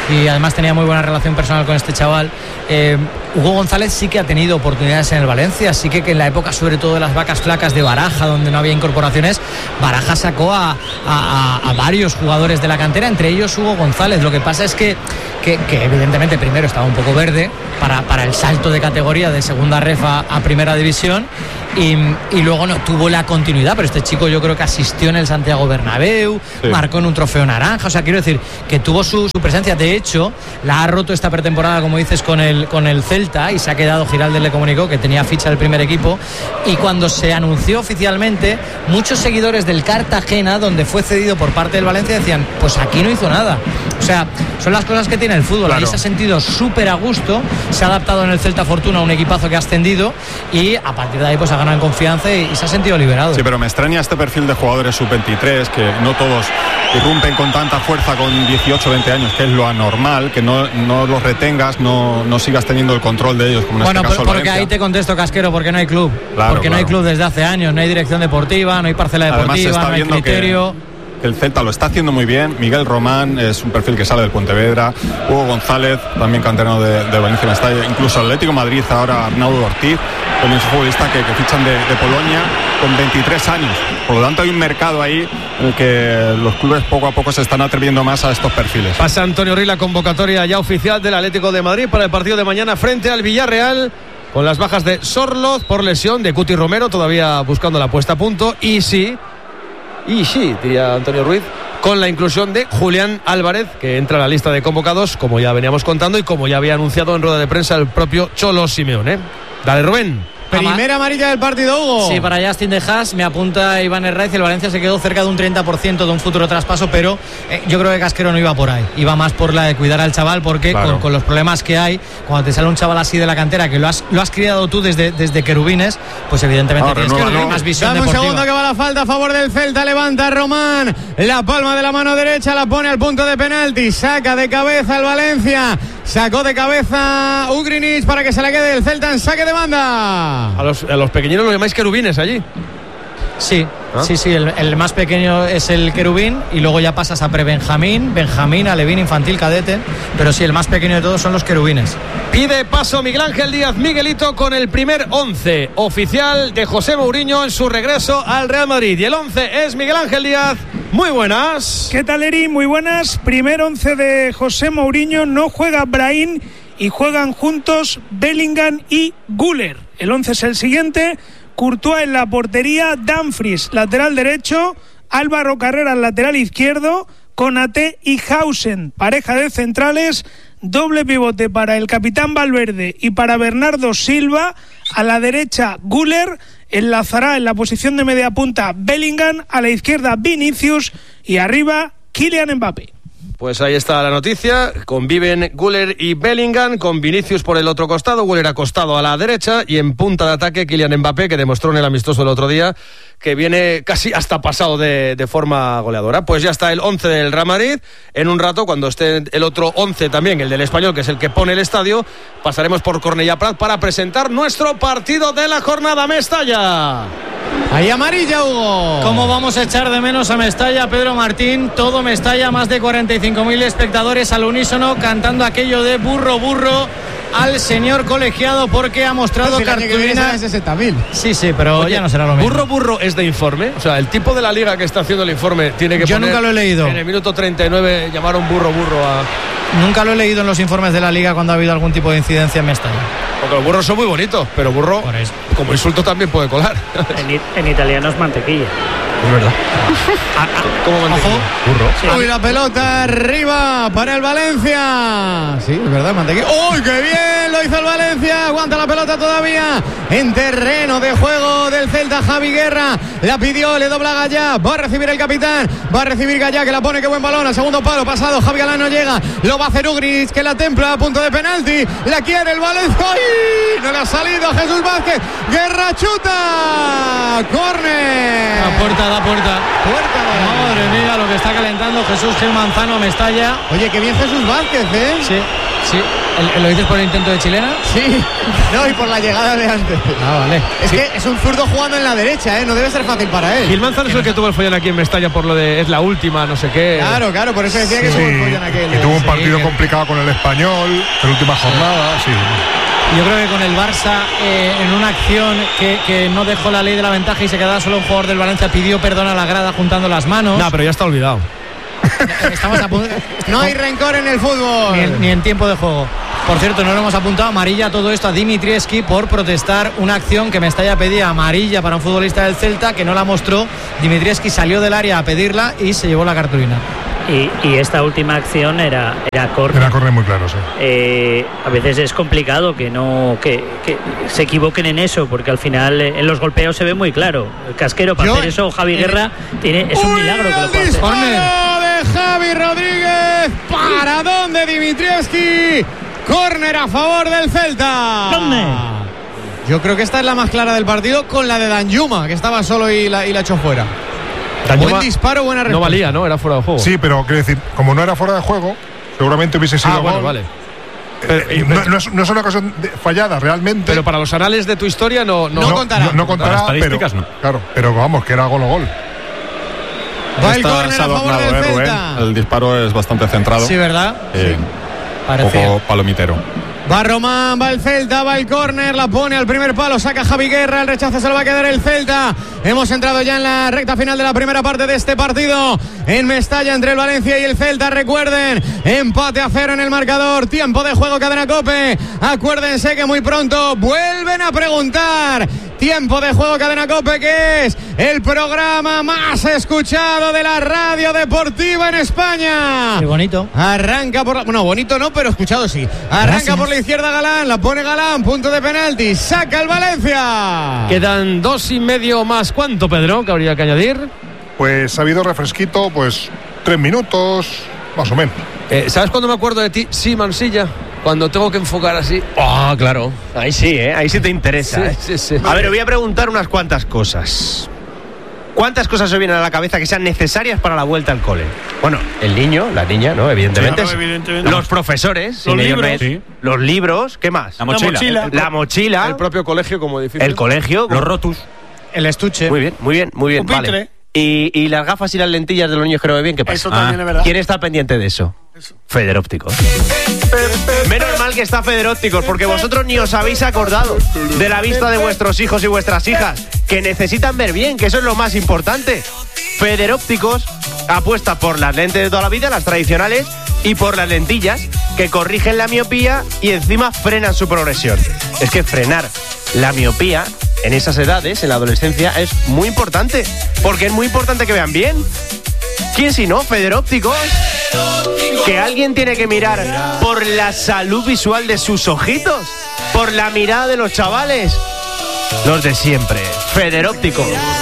y además tenía muy buena relación personal con este chaval. eh, Hugo González sí que ha tenido oportunidades en el Valencia, sí que, que en la época sobre todo de las vacas flacas de Baraja, donde no había incorporaciones, Baraja sacó a, a, a varios jugadores de la cantera, entre ellos Hugo González. Lo que pasa es que, que, que evidentemente primero estaba un poco verde para, para el salto de categoría de segunda ref a, a primera división, y, y luego no tuvo la continuidad, pero este chico yo creo que asistió en el Santiago Bernabéu, sí. marcó en un trofeo naranja, o sea, quiero decir que tuvo su, su presencia. De hecho, la ha roto esta pretemporada, como dices, con el, con el Celta, y se ha quedado. Giraldez le comunicó que tenía ficha del primer equipo, y cuando se anunció oficialmente, muchos seguidores del Cartagena, donde fue cedido por parte del Valencia, decían, pues aquí no hizo nada. O sea, son las cosas que tiene el fútbol. Claro. Ahí se ha sentido súper a gusto, se ha adaptado en el Celta Fortuna, un equipazo que ha ascendido, y a partir de ahí pues ha ganado en confianza y, y se ha sentido liberado. Sí, pero me extraña este perfil de jugadores sub veintitrés, que no todos irrumpen con tanta fuerza con dieciocho, veinte años, que es lo anormal, que no, no los retengas, no, no sigas teniendo el control de ellos, como en bueno, este caso porque Valencia. Ahí te contesto, Casquero, porque no hay club. Claro, porque claro. no hay club desde hace años, no hay dirección deportiva, no hay parcela deportiva, Además, se está no hay viendo criterio. Que el Celta lo está haciendo muy bien. Miguel Román es un perfil que sale del Pontevedra. Hugo González, también canterano de, de Valencia Mestalla. Incluso Atlético Madrid, ahora Arnaudo Ortiz, con un futbolista que, que fichan de, de Polonia con veintitrés años. Por lo tanto, hay un mercado ahí en el que los clubes poco a poco se están atreviendo más a estos perfiles. Pasa Antonio Ruiz la convocatoria ya oficial del Atlético de Madrid para el partido de mañana frente al Villarreal, con las bajas de Sorloz por lesión, de Cuti Romero todavía buscando la puesta a punto, y sí, y sí, diría Antonio Ruiz, con la inclusión de Julián Álvarez, que entra a la lista de convocados, como ya veníamos contando y como ya había anunciado en rueda de prensa el propio Cholo Simeone. Dale, Rubén. Primera amarilla del partido, Hugo. Sí, para Justin de Haas, me apunta Iván Herraiz. El Valencia se quedó cerca de un treinta por ciento de un futuro traspaso, pero eh, yo creo que Casquero no iba por ahí. Iba más por la de cuidar al chaval, porque claro. con, con los problemas que hay, cuando te sale un chaval así de la cantera, que lo has, lo has criado tú desde, desde Querubines, pues evidentemente no, tienes que tener más visión Dame deportiva. un segundo que va la falta a favor del Celta. Levanta Román, la palma de la mano derecha, la pone al punto de penalti, saca de cabeza el Valencia. Sacó de cabeza Ugrinic para que se le quede el Celta en saque de banda. A los, a los pequeñinos lo llamáis querubines allí. Sí, ¿Ah? sí, sí, el, el más pequeño es el querubín, y luego ya pasas a pre-Benjamín, Benjamín, alevín, infantil, cadete, pero sí, el más pequeño de todos son los querubines. Pide paso Miguel Ángel Díaz Miguelito con el primer once oficial de José Mourinho en su regreso al Real Madrid, y el once es Miguel Ángel Díaz. Muy buenas. ¿Qué tal, Eri? Muy buenas. Primer once de José Mourinho. No juega Brahim y juegan juntos Bellingham y Güler. El once es el siguiente: Courtois en la portería, Dumfries lateral derecho, Álvaro Carreras lateral izquierdo, Konaté y Hausen pareja de centrales, doble pivote para el capitán Valverde y para Bernardo Silva. A la derecha Güler, enlazará en la posición de media punta Bellingham, a la izquierda Vinicius y arriba Kylian Mbappé. Pues ahí está la noticia. Conviven Güler y Bellingham, con Vinicius por el otro costado, Güler acostado a la derecha, y en punta de ataque Kylian Mbappé, que demostró en el amistoso el otro día que viene casi hasta pasado de, de forma goleadora. Pues ya está el once del Real Madrid. En un rato, cuando esté el otro once también, el del Español, que es el que pone el estadio, pasaremos por Cornellà Prat para presentar nuestro partido de la jornada. Mestalla. Ahí amarilla, Hugo. ¿Cómo vamos a echar de menos a Mestalla, Pedro Martín? Todo Mestalla, más de cuarenta y cinco mil espectadores al unísono cantando aquello de burro, burro al señor colegiado, porque ha mostrado cartulina. sesenta mil. Sí, sí, pero Oye, ya no será lo mismo. Burro, burro es de informe. O sea, el tipo de la liga que está haciendo el informe tiene que Yo poner. nunca lo he leído. En el minuto treinta y nueve llamaron burro, burro a. Nunca lo he leído en los informes de la liga cuando ha habido algún tipo de incidencia en Mestalla. Porque los burros son muy bonitos, pero burro, como insulto, también puede colar. En, en italiano es mantequilla. Es verdad. ¿Cómo mantequilla? Burro. Sí. Uy, la pelota arriba para el Valencia. Sí, es verdad, mantequilla. ¡Uy, qué bien! Lo hizo el Valencia. Aguanta la pelota todavía en terreno de juego del Celta. Javi Guerra la pidió, le dobla Gallá. Va a recibir el capitán. Va a recibir Gallá, que la pone, qué buen balón. Al segundo palo pasado. Javi Galán no llega. Lo va a hacer Ugrinic, que la templa a punto de penalti. La quiere el Valencia. ¡Ay! No le ha salido Jesús Vázquez. Guerra chuta. Córner. La puerta, da puerta. Puerta. Madre mía, lo que está calentando Jesús Gil Manzano a Mestalla. Oye, qué bien Jesús Vázquez, ¿eh? Sí. Sí, ¿El, ¿lo dices por el intento de chilena? Sí, no, y por la llegada de antes. Ah, vale. Es sí. que es un zurdo jugando en la derecha, ¿eh? No debe ser fácil para él. Gil Manzano es el que tuvo el follón aquí en Mestalla por lo de es la última, no sé qué. Claro, claro, por eso decía sí, que tuvo el follón aquel. Y tuvo un partido sí, complicado con el Español, en la última jornada, sí. Yo creo que con el Barça, eh, en una acción que, que no dejó la ley de la ventaja y se quedaba solo un jugador del Valencia, pidió perdón a la grada juntando las manos. No, pero ya está olvidado. Estamos a punto. No hay rencor en el fútbol. Ni en, ni en tiempo de juego. Por cierto, no lo hemos apuntado, amarilla todo esto a Dimitrievski por protestar una acción que Mestalla pedía amarilla para un futbolista del Celta que no la mostró. Dimitrievski salió del área a pedirla y se llevó la cartulina. Y, y esta última acción era era córner. Era córner muy claro, sí. Eh, a veces es complicado que no que, que se equivoquen en eso, porque al final eh, en los golpeos se ve muy claro. El Casquero para Yo, hacer eso, Javi Guerra tiene es un milagro que lo pueda hacer. De Javi Rodríguez. ¿Para dónde Dimitrievski? Córner a favor del Celta. ¿Dónde? Yo creo que esta es la más clara del partido, con la de Danjuma, que estaba solo y la, y la echó fuera. Danjuma Buen disparo, buena respuesta. No valía, ¿no? Era fuera de juego. Sí, pero quiero decir, como no era fuera de juego, seguramente hubiese sido Ah, bueno, gol. vale. Eh, eh, no, no es, no es una ocasión de- fallada realmente. Pero para los anales de tu historia no, no, No contará. No, no contará, Para las estadísticas, pero, no. Claro, pero vamos, que era gol o gol. Va el Está córner a favor adornado, del eh, Rubén. Celta. El disparo es bastante centrado. Sí, ¿verdad? Eh, Un Parecía. poco palomitero. Va Román, va el Celta, va el córner, la pone al primer palo, saca Javi Guerra, el rechazo se lo va a quedar el Celta. Hemos entrado ya en la recta final de la primera parte de este partido en Mestalla entre el Valencia y el Celta. Recuerden, empate a cero en el marcador, tiempo de juego, Cadena COPE. Acuérdense que muy pronto vuelven a preguntar. Tiempo de juego, Cadena COPE, que es el programa más escuchado de la radio deportiva en España. Qué bonito. Arranca por la... Bueno, bonito no, pero escuchado sí. Arranca Gracias. por la izquierda Galán, la pone Galán, punto de penalti, saca el Valencia. Quedan dos y medio más. ¿Cuánto, Pedro, que habría que añadir? Pues ha habido refresquito, pues tres minutos, más o menos. Eh, ¿Sabes cuándo me acuerdo de ti? Sí, Mansilla. Cuando tengo que enfocar así. Ah, claro. Ahí sí, ¿eh? Ahí sí te interesa. Sí, ¿eh? sí, sí. A ver, os voy a preguntar unas cuantas cosas. ¿Cuántas cosas os vienen a la cabeza que sean necesarias para la vuelta al cole? Bueno, el niño, la niña, ¿no? Evidentemente. Claro, evidentemente. Los profesores. Los sin ellos libros. no hay- Sí. Los libros. ¿Qué más? La mochila. mochila. La mochila. El propio colegio como edificio. El colegio. Los rotus. El estuche. Muy bien, muy bien, muy bien. Pupitre. Vale. Y, y las gafas y las lentillas de los niños que no ven bien, ¿qué pasa? Eso también es verdad. ¿Quién está pendiente de eso? Federópticos. Menos mal que está Federópticos, porque vosotros ni os habéis acordado de la vista de vuestros hijos y vuestras hijas, que necesitan ver bien, que eso es lo más importante. Federópticos apuesta por las lentes de toda la vida, las tradicionales, y por las lentillas, que corrigen la miopía y encima frenan su progresión. Es que frenar la miopía en esas edades, en la adolescencia, es muy importante, porque es muy importante que vean bien. ¿Quién si no? Federópticos. Que alguien tiene que mirar por la salud visual de sus ojitos, por la mirada de los chavales. Los de siempre. Federópticos.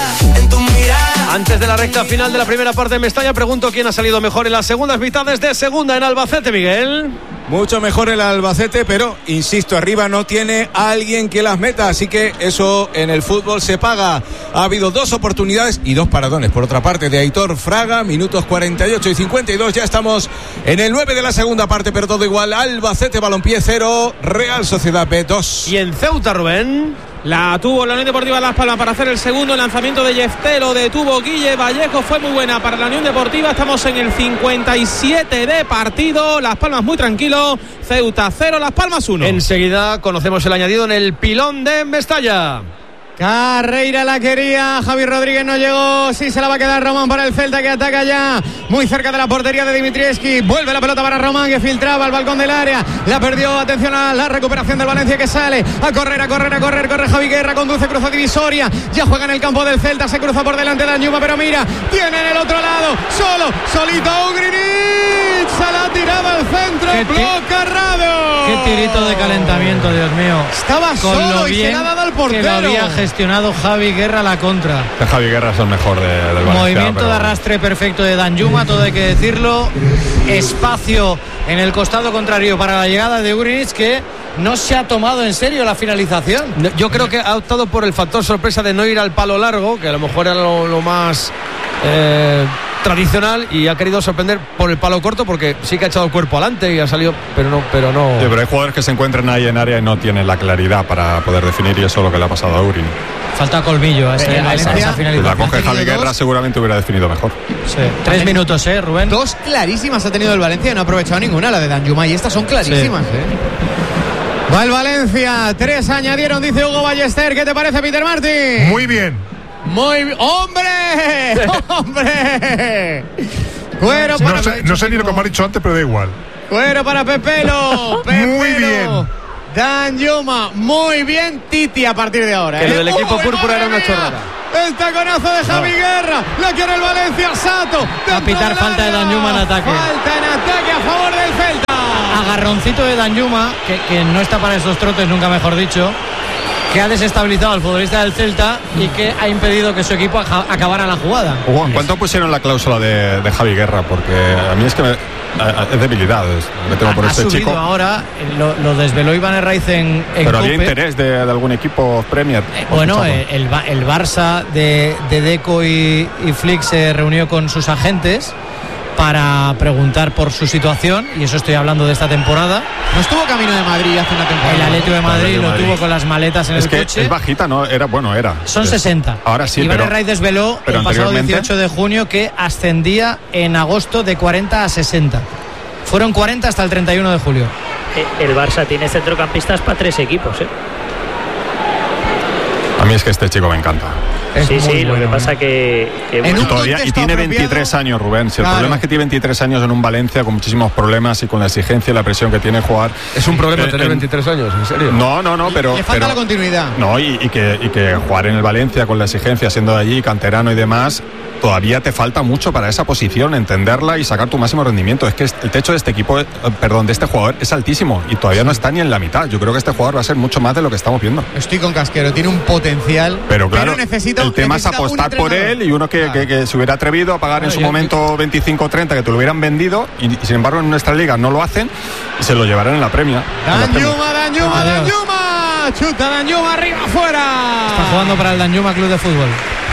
Antes de la recta final de la primera parte de Mestalla, pregunto quién ha salido mejor en las segundas mitades de segunda en Albacete, Miguel. Mucho mejor el Albacete, pero insisto, arriba no tiene a alguien que las meta, así que eso en el fútbol se paga. Ha habido dos oportunidades y dos paradones, por otra parte, de Aitor Fraga, minutos cuarenta y ocho y cincuenta y dos. Ya estamos en el nueve de la segunda parte, pero todo igual. Albacete, Balompié cero, Real Sociedad B dos. Y en Ceuta, Rubén. La tuvo la Unión Deportiva Las Palmas para hacer el segundo. El lanzamiento de Yefté lo detuvo Guille Vallejo. Fue muy buena para la Unión Deportiva. Estamos en el cincuenta y siete de partido. Las Palmas muy tranquilo. Ceuta cero, Las Palmas uno. Enseguida conocemos el añadido en el pilón de Mestalla. Carreira la quería, Javi Rodríguez no llegó, sí se la va a quedar Román para el Celta, que ataca ya muy cerca de la portería de Dimitrievski. Vuelve la pelota para Román, que filtraba al balcón del área, la perdió. Atención a la recuperación del Valencia, que sale a correr, a correr, a correr, corre Javi Guerra, conduce, cruza divisoria, ya juega en el campo del Celta, se cruza por delante de Danjuma, pero mira, tiene en el otro lado, solo, solito Ugrinic, se la tiraba al centro, Qué ti- bloca Rado. Qué tirito de calentamiento, Dios mío. Estaba Con solo lo y se bien la ha dado al que portero. lo había gestionado Javi Guerra a la contra. Javi Guerra es el mejor de, del Valencia. Movimiento pero- de arrastre perfecto de Danjuma, todo hay que decirlo. Espacio en el costado contrario para la llegada de Ugrinic, que no se ha tomado en serio la finalización. No, yo creo que ha optado por el factor sorpresa de no ir al palo largo, que a lo mejor era lo, lo más eh, tradicional y ha querido sorprender por el palo corto, porque sí que ha echado el cuerpo adelante y ha salido, pero no, pero no. Sí, pero hay jugadores que se encuentran ahí en área y no tienen la claridad para poder definir, y eso es lo que le ha pasado a Urin. Falta colmillo a, ese, a esa, esa finalización. Si la coge Javi Guerra seguramente hubiera definido mejor. Sí. Tres minutos, ¿eh, Rubén? Dos clarísimas ha tenido el Valencia y no ha aprovechado ninguna, la de Danjuma, y estas son clarísimas, sí. ¿eh? Va el Valencia, tres añadieron, dice Hugo Ballester. ¿Qué te parece, Peter Martin? Muy bien. Muy bien. ¡Hombre! ¡Hombre! Cuero para no sé, no sé ni lo que me ha dicho antes, pero da igual. Cuero para Pepelo. Pepelo. Muy bien. Danjuma, muy bien. Titi a partir de ahora. Que ¿eh? lo del equipo ¡Uy, púrpura era una chorrada! El taconazo de Javi no. Guerra. La quiere el Valencia. Sato. Va a pitar falta de Danjuma en ataque. Falta en ataque a favor del Celta. Agarroncito de Danjuma, que, que no está para estos trotes, nunca mejor dicho, que ha desestabilizado al futbolista del Celta y que ha impedido que su equipo acabara la jugada. Hugo, ¿cuánto pusieron la cláusula de, de Javi Guerra? Porque a mí es que me, es debilidad es lo que tengo por ha este subido chico. Ahora lo, lo desveló Iván Herraiz en, en pero había Cope. interés de, de algún equipo Premier. Eh, bueno, el, el, el Barça de, de Deco y, y Flick se reunió con sus agentes para preguntar por su situación, y eso estoy hablando de esta temporada. No estuvo camino de Madrid hace una temporada. El Atlético de Madrid lo tuvo con las maletas en es el que coche. Es bajita, ¿no? Era, bueno, era. Son es, sesenta. Ahora sí, Iván pero, Herraiz desveló pero el pasado dieciocho de junio que ascendía en agosto de cuarenta a sesenta. Fueron cuarenta hasta el treinta y uno de julio. El Barça tiene centrocampistas para tres equipos, ¿eh? A mí es que este chico me encanta. Es sí, sí, bueno, lo que pasa ¿no? que, que bueno. y, todavía, y tiene veintitrés años, Rubén. Si el claro. problema es que tiene veintitrés años en un Valencia con muchísimos problemas y con la exigencia y la presión que tiene jugar. Es un problema eh, tener veintitrés años, ¿en serio? No, no, no, pero... Le falta pero, la continuidad. No, y, y, que, y que jugar en el Valencia con la exigencia, siendo de allí, canterano y demás, todavía te falta mucho para esa posición, entenderla y sacar tu máximo rendimiento. Es que el techo de este equipo, eh, perdón, de este jugador es altísimo y todavía no está ni en la mitad. Yo creo que este jugador va a ser mucho más de lo que estamos viendo. Estoy con Casquero, tiene un potencial, pero claro, pero necesita, el tema es apostar por él, y uno que, claro. que, que se hubiera atrevido a pagar bueno, en su momento yo... veinticinco o treinta, que te lo hubieran vendido, y, y sin embargo en nuestra liga no lo hacen y se lo llevarán en la premia. Danjuma, Danjuma, Danjuma, chuta Danjuma, arriba, afuera. Está jugando para el Danjuma Club de Fútbol.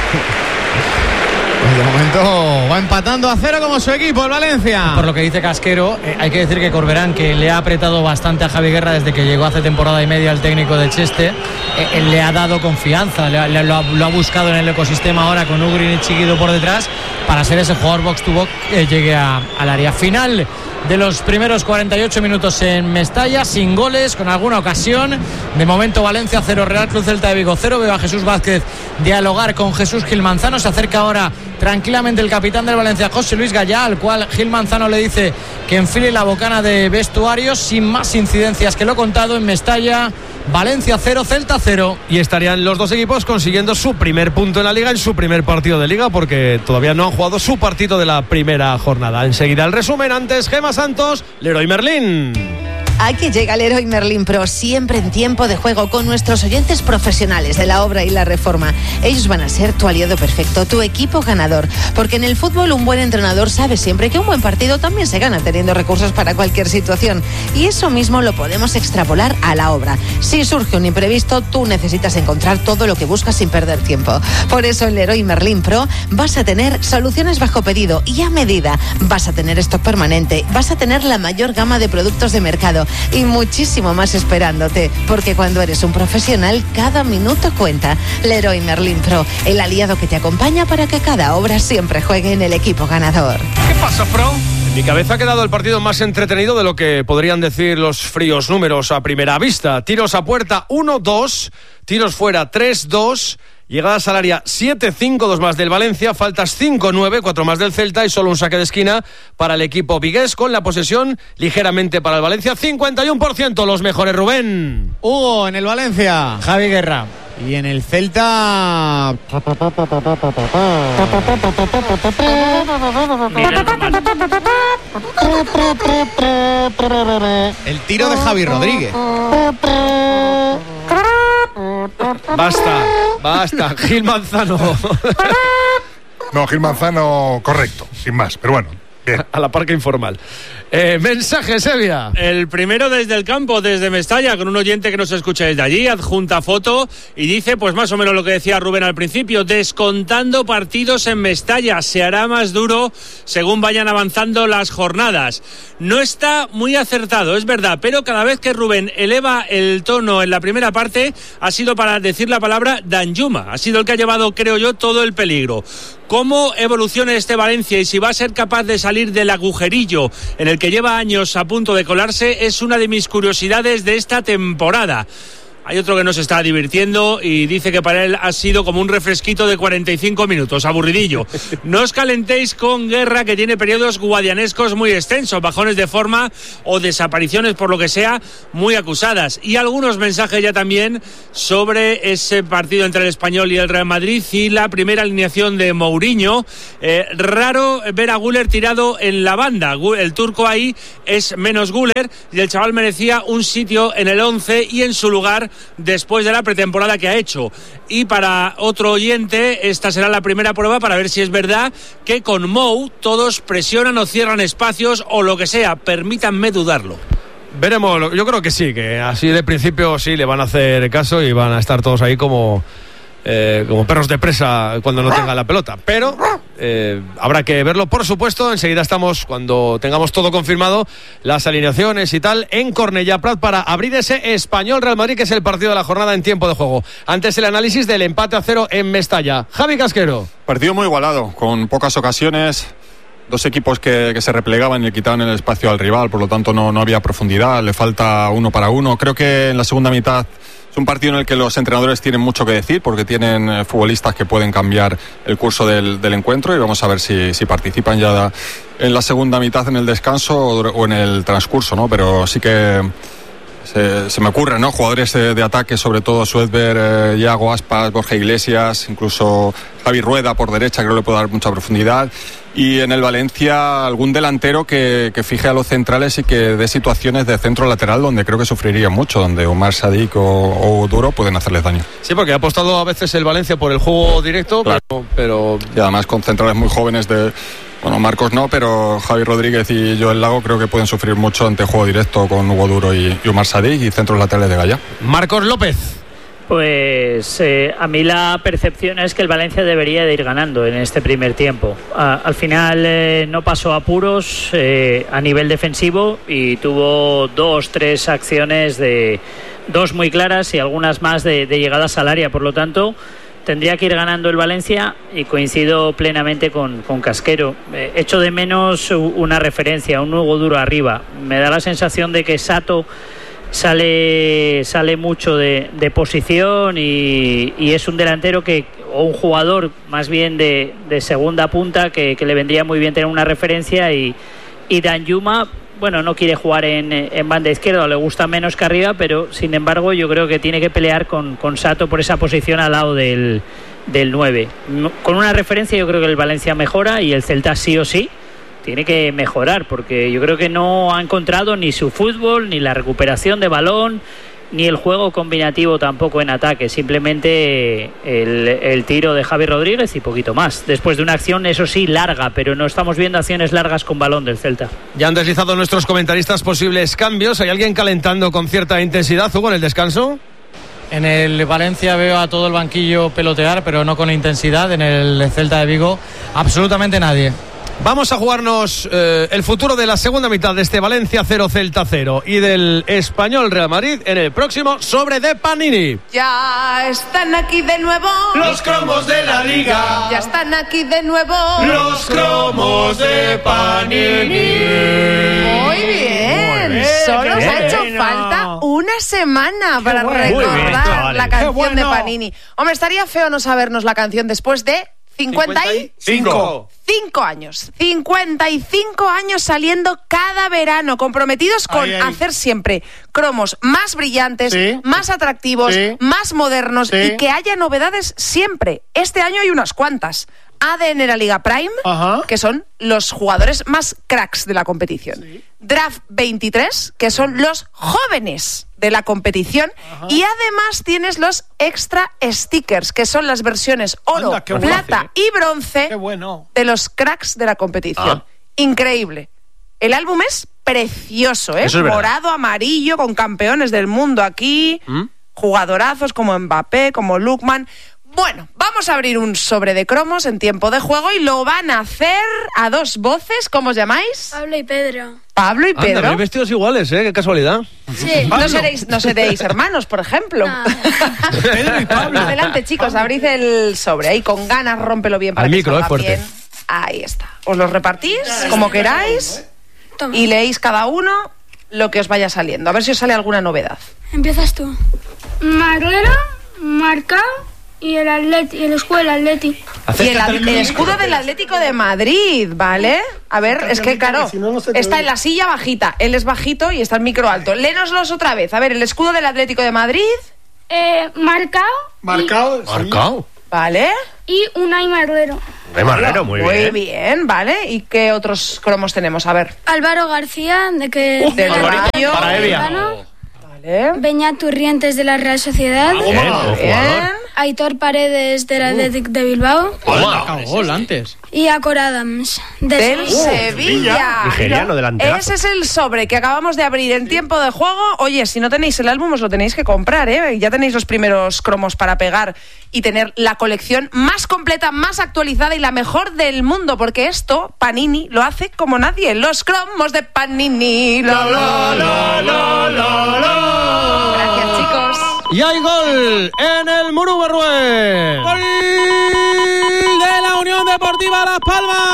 Pues de momento va empatando a cero como su equipo, el Valencia. Por lo que dice Casquero, eh, hay que decir que Corberán, que le ha apretado bastante a Javi Guerra desde que llegó hace temporada y media al técnico de Cheste, eh, él le ha dado confianza, le, le, lo, ha, lo ha buscado en el ecosistema ahora con Ugrin y Chiquido por detrás para ser ese jugador box to box que llegue a, al área final. De los primeros cuarenta y ocho minutos en Mestalla, sin goles, con alguna ocasión. De momento Valencia cero, Real Club Celta de Vigo cero. Veo a Jesús Vázquez dialogar con Jesús Gil Manzano. Se acerca ahora tranquilamente el capitán del Valencia, José Luis Gallá, al cual Gil Manzano le dice que enfile la bocana de vestuarios. Sin más incidencias que lo contado en Mestalla, Valencia cero, Celta cero. Y estarían los dos equipos consiguiendo su primer punto en la Liga, en su primer partido de Liga, porque todavía no han jugado su partido de la primera jornada. Enseguida el resumen, antes Gemma Santos, Leroy Merlin. Aquí llega el Leroy Merlin Pro, siempre en tiempo de juego, con nuestros oyentes profesionales de la obra y la reforma. Ellos van a ser tu aliado perfecto, tu equipo ganador, porque en el fútbol un buen entrenador sabe siempre que un buen partido también se gana teniendo recursos para cualquier situación, y eso mismo lo podemos extrapolar a la obra. Si surge un imprevisto, tú necesitas encontrar todo lo que buscas sin perder tiempo. Por eso en Leroy Merlin Pro vas a tener soluciones bajo pedido y a medida, vas a tener stock permanente, vas a tener la mayor gama de productos de mercado y muchísimo más esperándote, porque cuando eres un profesional, cada minuto cuenta. Leroy Merlin Pro, el aliado que te acompaña para que cada obra siempre juegue en el equipo ganador. ¿Qué pasa, Pro? En mi cabeza ha quedado el partido más entretenido de lo que podrían decir los fríos números a primera vista. Tiros a puerta uno dos, tiros fuera tres dos, llegadas al área siete cinco, dos más del Valencia, faltas cinco nueve, cuatro más del Celta y solo un saque de esquina para el equipo vigués, con la posesión ligeramente para el Valencia, cincuenta y uno por ciento los mejores. Rubén. Hugo, en el Valencia, Javi Guerra. Y en el Celta, el tiro de Javi Rodríguez. Basta, basta, Gil Manzano. No, Gil Manzano, correcto, sin más, pero bueno. a la parca informal. Eh, mensaje, Sevilla. El primero desde el campo, desde Mestalla, con un oyente que nos escucha desde allí, adjunta foto y dice, pues más o menos lo que decía Rubén al principio, descontando partidos en Mestalla, se hará más duro según vayan avanzando las jornadas. No está muy acertado, es verdad, pero cada vez que Rubén eleva el tono en la primera parte, ha sido para decir la palabra Danjuma, ha sido el que ha llevado, creo yo, todo el peligro. ¿Cómo evolucione este Valencia y si va a ser capaz de salir del agujerillo en el que lleva años a punto de colarse? Es una de mis curiosidades de esta temporada. Hay otro que nos está divirtiendo y dice que para él ha sido como un refresquito de cuarenta y cinco minutos, aburridillo. No os calentéis con Guerra, que tiene periodos guadianescos muy extensos, bajones de forma o desapariciones por lo que sea muy acusadas. Y algunos mensajes ya también sobre ese partido entre el Español y el Real Madrid y la primera alineación de Mourinho. Eh, raro ver a Güler tirado en la banda. El turco ahí es menos Güler y el chaval merecía un sitio en el once y en su lugar después de la pretemporada que ha hecho. Y para otro oyente, esta será la primera prueba para ver si es verdad que con Mou todos presionan o cierran espacios o lo que sea. Permítanme dudarlo. Veremos, yo creo que sí, que así de principio sí le van a hacer caso y van a estar todos ahí como eh, como perros de presa cuando no tenga la pelota, pero eh, habrá que verlo, por supuesto. Enseguida estamos, cuando tengamos todo confirmado, las alineaciones y tal, en Cornellà Prat para abrir ese Español Real Madrid, que es el partido de la jornada en tiempo de juego. Antes el análisis del empate a cero en Mestalla. Javi Casquero. Partido muy igualado, con pocas ocasiones, dos equipos que, que se replegaban y le quitaban el espacio al rival, por lo tanto no, no había profundidad, le falta uno para uno. Creo que en la segunda mitad es un partido en el que los entrenadores tienen mucho que decir, porque tienen eh, futbolistas que pueden cambiar el curso del, del encuentro, y vamos a ver si, si participan ya da, en la segunda mitad, en el descanso o, o en el transcurso, ¿no? Pero sí que se, se me ocurren, ¿no? Jugadores de, de ataque, sobre todo Suedberg, eh, Iago Aspas, Borja Iglesias, incluso Javi Rueda por derecha, creo que le puede dar mucha profundidad. Y en el Valencia algún delantero que, que fije a los centrales y que dé situaciones de centro lateral donde creo que sufriría mucho, donde Omar Sadik o, o Duro pueden hacerles daño. Sí, porque ha apostado a veces el Valencia por el juego directo, claro. pero, pero... Y además con centrales muy jóvenes de... Bueno, Marcos no, pero Javi Rodríguez y Joel Lago creo que pueden sufrir mucho ante juego directo con Hugo Duro y, y Omar Sadik y centros laterales de Gaya. Marcos López. Pues eh, a mí la percepción es que el Valencia debería de ir ganando en este primer tiempo. A, al final eh, no pasó apuros eh, a nivel defensivo y tuvo dos, tres acciones, de dos muy claras y algunas más de, de llegadas al área. Por lo tanto, tendría que ir ganando el Valencia y coincido plenamente con, con Casquero. Eh, echo de menos una referencia, un Hugo Duro arriba. Me da la sensación de que Sato sale sale mucho de, de posición y, y es un delantero que, o un jugador más bien de, de segunda punta que, que le vendría muy bien tener una referencia. Y, y Danjuma, bueno, no quiere jugar en, en banda izquierda, o le gusta menos que arriba, pero sin embargo yo creo que tiene que pelear con, con Sato por esa posición al lado del, del nueve. Con una referencia yo creo que el Valencia mejora y el Celta sí o sí tiene que mejorar, porque yo creo que no ha encontrado ni su fútbol, ni la recuperación de balón, ni el juego combinativo tampoco en ataque. Simplemente el, el tiro de Javi Rodríguez y poquito más. Después de una acción, eso sí, larga, pero no estamos viendo acciones largas con balón del Celta. Ya han deslizado nuestros comentaristas posibles cambios. ¿Hay alguien calentando con cierta intensidad, Hugo, en el descanso? En el Valencia veo a todo el banquillo pelotear, pero no con intensidad. En el Celta de Vigo, absolutamente nadie. Vamos a jugarnos eh, el futuro de la segunda mitad de este Valencia cero Celta cero y del Español Real Madrid en el próximo Sobre de Panini. Ya están aquí de nuevo los cromos de la liga. Ya están aquí de nuevo los cromos de Panini. Muy bien, Muy bien. Solo os ha hecho falta una semana Qué para bueno. recordar bien, la canción bueno. de Panini. Hombre, estaría feo no sabernos la canción después de cincuenta y cinco cinco años, cincuenta y cinco años saliendo cada verano, comprometidos con ay, ay. hacer siempre cromos más brillantes, ¿Sí? más atractivos, ¿Sí? más modernos ¿Sí? y que haya novedades siempre. Este año hay unas cuantas. A D N la Liga Prime, Ajá. que son los jugadores más cracks de la competición. Sí. Draft veintitrés, que son los jóvenes de la competición. Ajá. Y además tienes los extra stickers, que son las versiones oro, Anda, plata y bronce Qué bueno. de los cracks de la competición. Ah. increíble. El álbum es precioso, ¿eh? Eso es verdad. Morado, amarillo, con campeones del mundo aquí, ¿Mm? jugadorazos como Mbappé, como Lookman. Bueno, vamos a abrir un sobre de cromos en tiempo de juego y lo van a hacer a dos voces. ¿Cómo os llamáis? Pablo y Pedro. Pablo y Pedro. Anda, vestidos iguales, ¿eh? Qué casualidad. Sí. No seréis, no seréis hermanos, por ejemplo. No. Pedro y Pablo. Adelante, chicos, abrid el sobre. Ahí con ganas, rómpelo bien para Al que micro, salga es fuerte. bien. Ahí está. Os los repartís como queráis y leéis cada uno lo que os vaya saliendo. A ver si os sale alguna novedad. Empiezas tú. Marrero, Marcao y el Atleti, el escudo del Atleti. Y el, el escudo del Atlético de Madrid, ¿vale? A ver, es que claro, está en la silla bajita, él es bajito y está el micro alto. Léenoslos otra vez. A ver, el escudo del Atlético de Madrid. Eh, Marcao. Marcao. Y... Marcao. Vale. Y Unai Marrero. Unai Marrero, muy, muy bien. Muy bien, ¿vale? ¿Y qué otros cromos tenemos? A ver. Álvaro García, de que... Uh, del Rayo. Para Evia. Vale. Beñat Turrientes, de la Real Sociedad. Bien, buen jugador. Aitor Paredes, del Athletic de Bilbao. Marcado gol antes. Y Acor Adams, de del Sevilla. Sevilla. Nigeriano delantero. Ese es el sobre que acabamos de abrir en tiempo de juego. Oye, si no tenéis el álbum, os lo tenéis que comprar, ¿eh? Ya tenéis los primeros cromos para pegar y tener la colección más completa, más actualizada y la mejor del mundo, porque esto Panini lo hace como nadie. Los cromos de Panini. Lo, lo, lo, lo, lo, lo. Gracias, chicos. Y hay gol en el Murú Berrué. Gol de la Unión Deportiva Las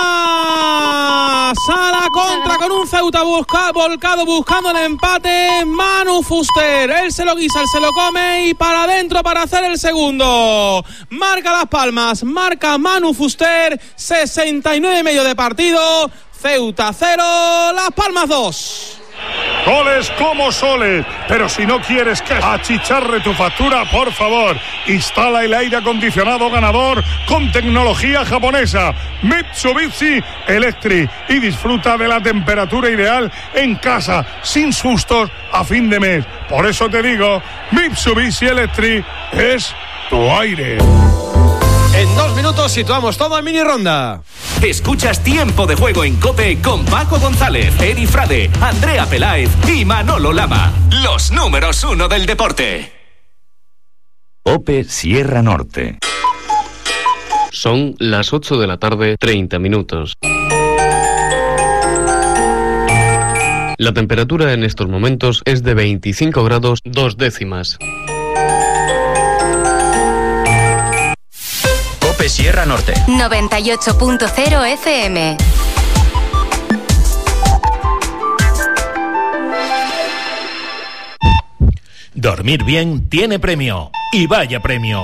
Palmas. A la contra con un Ceuta busca, volcado buscando el empate. Manu Fuster. Él se lo guisa, él se lo come y para adentro para hacer el segundo. Marca Las Palmas, marca Manu Fuster. sesenta y nueve y medio de partido. Ceuta cero, Las Palmas dos. Goles como soles, pero si no quieres que achicharre tu factura, por favor, instala el aire acondicionado ganador con tecnología japonesa Mitsubishi Electric y disfruta de la temperatura ideal en casa, sin sustos a fin de mes. Por eso te digo, Mitsubishi Electric es tu aire. En dos minutos situamos todo en mini ronda. Escuchas Tiempo de Juego en COPE con Paco González, Eri Frade, Andrea Peláez y Manolo Lama. Los números uno del deporte. COPE Sierra Norte. Son las ocho de la tarde, treinta minutos. La temperatura en estos momentos es de veinticinco grados dos décimas. COPE Sierra Norte. noventa y ocho punto cero F M. Dormir bien tiene premio. Y vaya premio.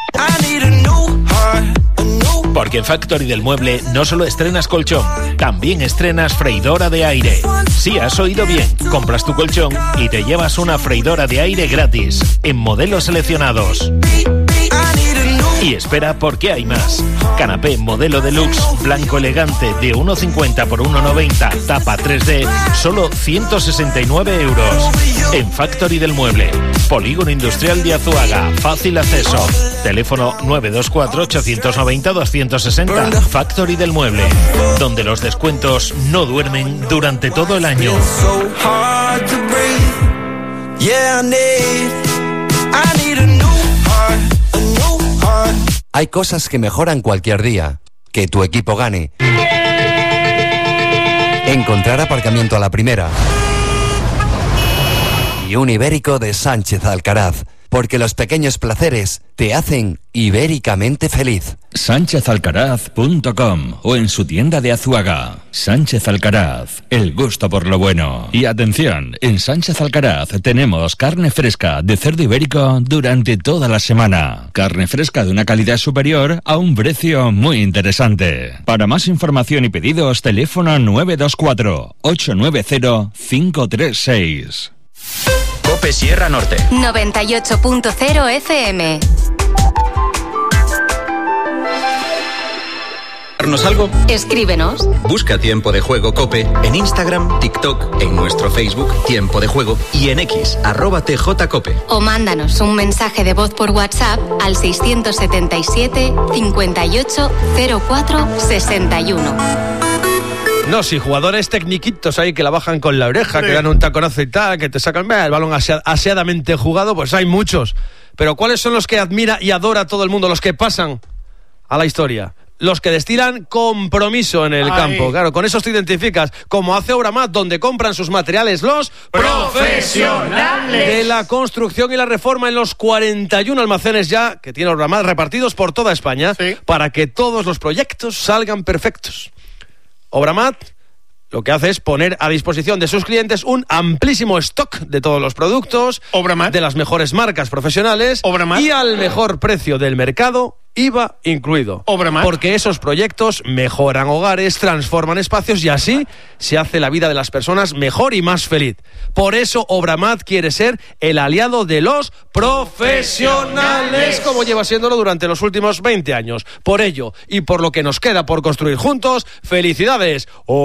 Porque en Factory del Mueble no solo estrenas colchón, también estrenas freidora de aire. Sí, has oído bien. Compras tu colchón y te llevas una freidora de aire gratis en modelos seleccionados. Y espera, porque hay más. Canapé modelo deluxe, blanco elegante de uno cincuenta por uno noventa, tapa tres D, solo ciento sesenta y nueve euros. En Factory del Mueble, Polígono Industrial de Azuaga, fácil acceso. Teléfono nueve dos cuatro, ocho nueve cero, dos seis cero. Factory del Mueble, donde los descuentos no duermen durante todo el año. Hay cosas que mejoran cualquier día. Que tu equipo gane. Encontrar aparcamiento a la primera. Y un ibérico de Sánchez Alcaraz. Porque los pequeños placeres te hacen ibéricamente feliz. sánchez alcaraz punto com o en su tienda de Azuaga. Sánchez Alcaraz, el gusto por lo bueno. Y atención, en Sánchez Alcaraz tenemos carne fresca de cerdo ibérico durante toda la semana. Carne fresca de una calidad superior a un precio muy interesante. Para más información y pedidos, teléfono nueve dos cuatro, ocho nueve cero, cinco tres seis. COPE Sierra Norte. noventa y ocho punto cero F M. ¿Algo? Escríbenos. Busca Tiempo de Juego COPE en Instagram, TikTok, en nuestro Facebook Tiempo de Juego y en X, arroba T J Cope. O mándanos un mensaje de voz por WhatsApp al seiscientos setenta y siete, cincuenta y ocho, cero cuatro, sesenta y uno. No, sí, jugadores tecniquitos ahí que la bajan con la oreja, sí. que dan un taconazo y tal, que te sacan el balón asea, aseadamente jugado, pues hay muchos. Pero ¿cuáles son los que admira y adora todo el mundo, los que pasan a la historia? Los que destilan compromiso en el Ay. campo. Claro, con esos te identificas, como hace Obramat, donde compran sus materiales los profesionales de la construcción y la reforma en los cuarenta y uno almacenes ya que tiene Obramat repartidos por toda España, sí. para que todos los proyectos salgan perfectos. Obramat lo que hace es poner a disposición de sus clientes un amplísimo stock de todos los productos, Obramat. de las mejores marcas profesionales Obramat. y al mejor precio del mercado, I V A incluido. Obramat. Porque esos proyectos mejoran hogares, transforman espacios y así se hace la vida de las personas mejor y más feliz. Por eso Obramat quiere ser el aliado de los profesionales, como lleva siéndolo durante los últimos veinte años. Por ello y por lo que nos queda por construir juntos, felicidades.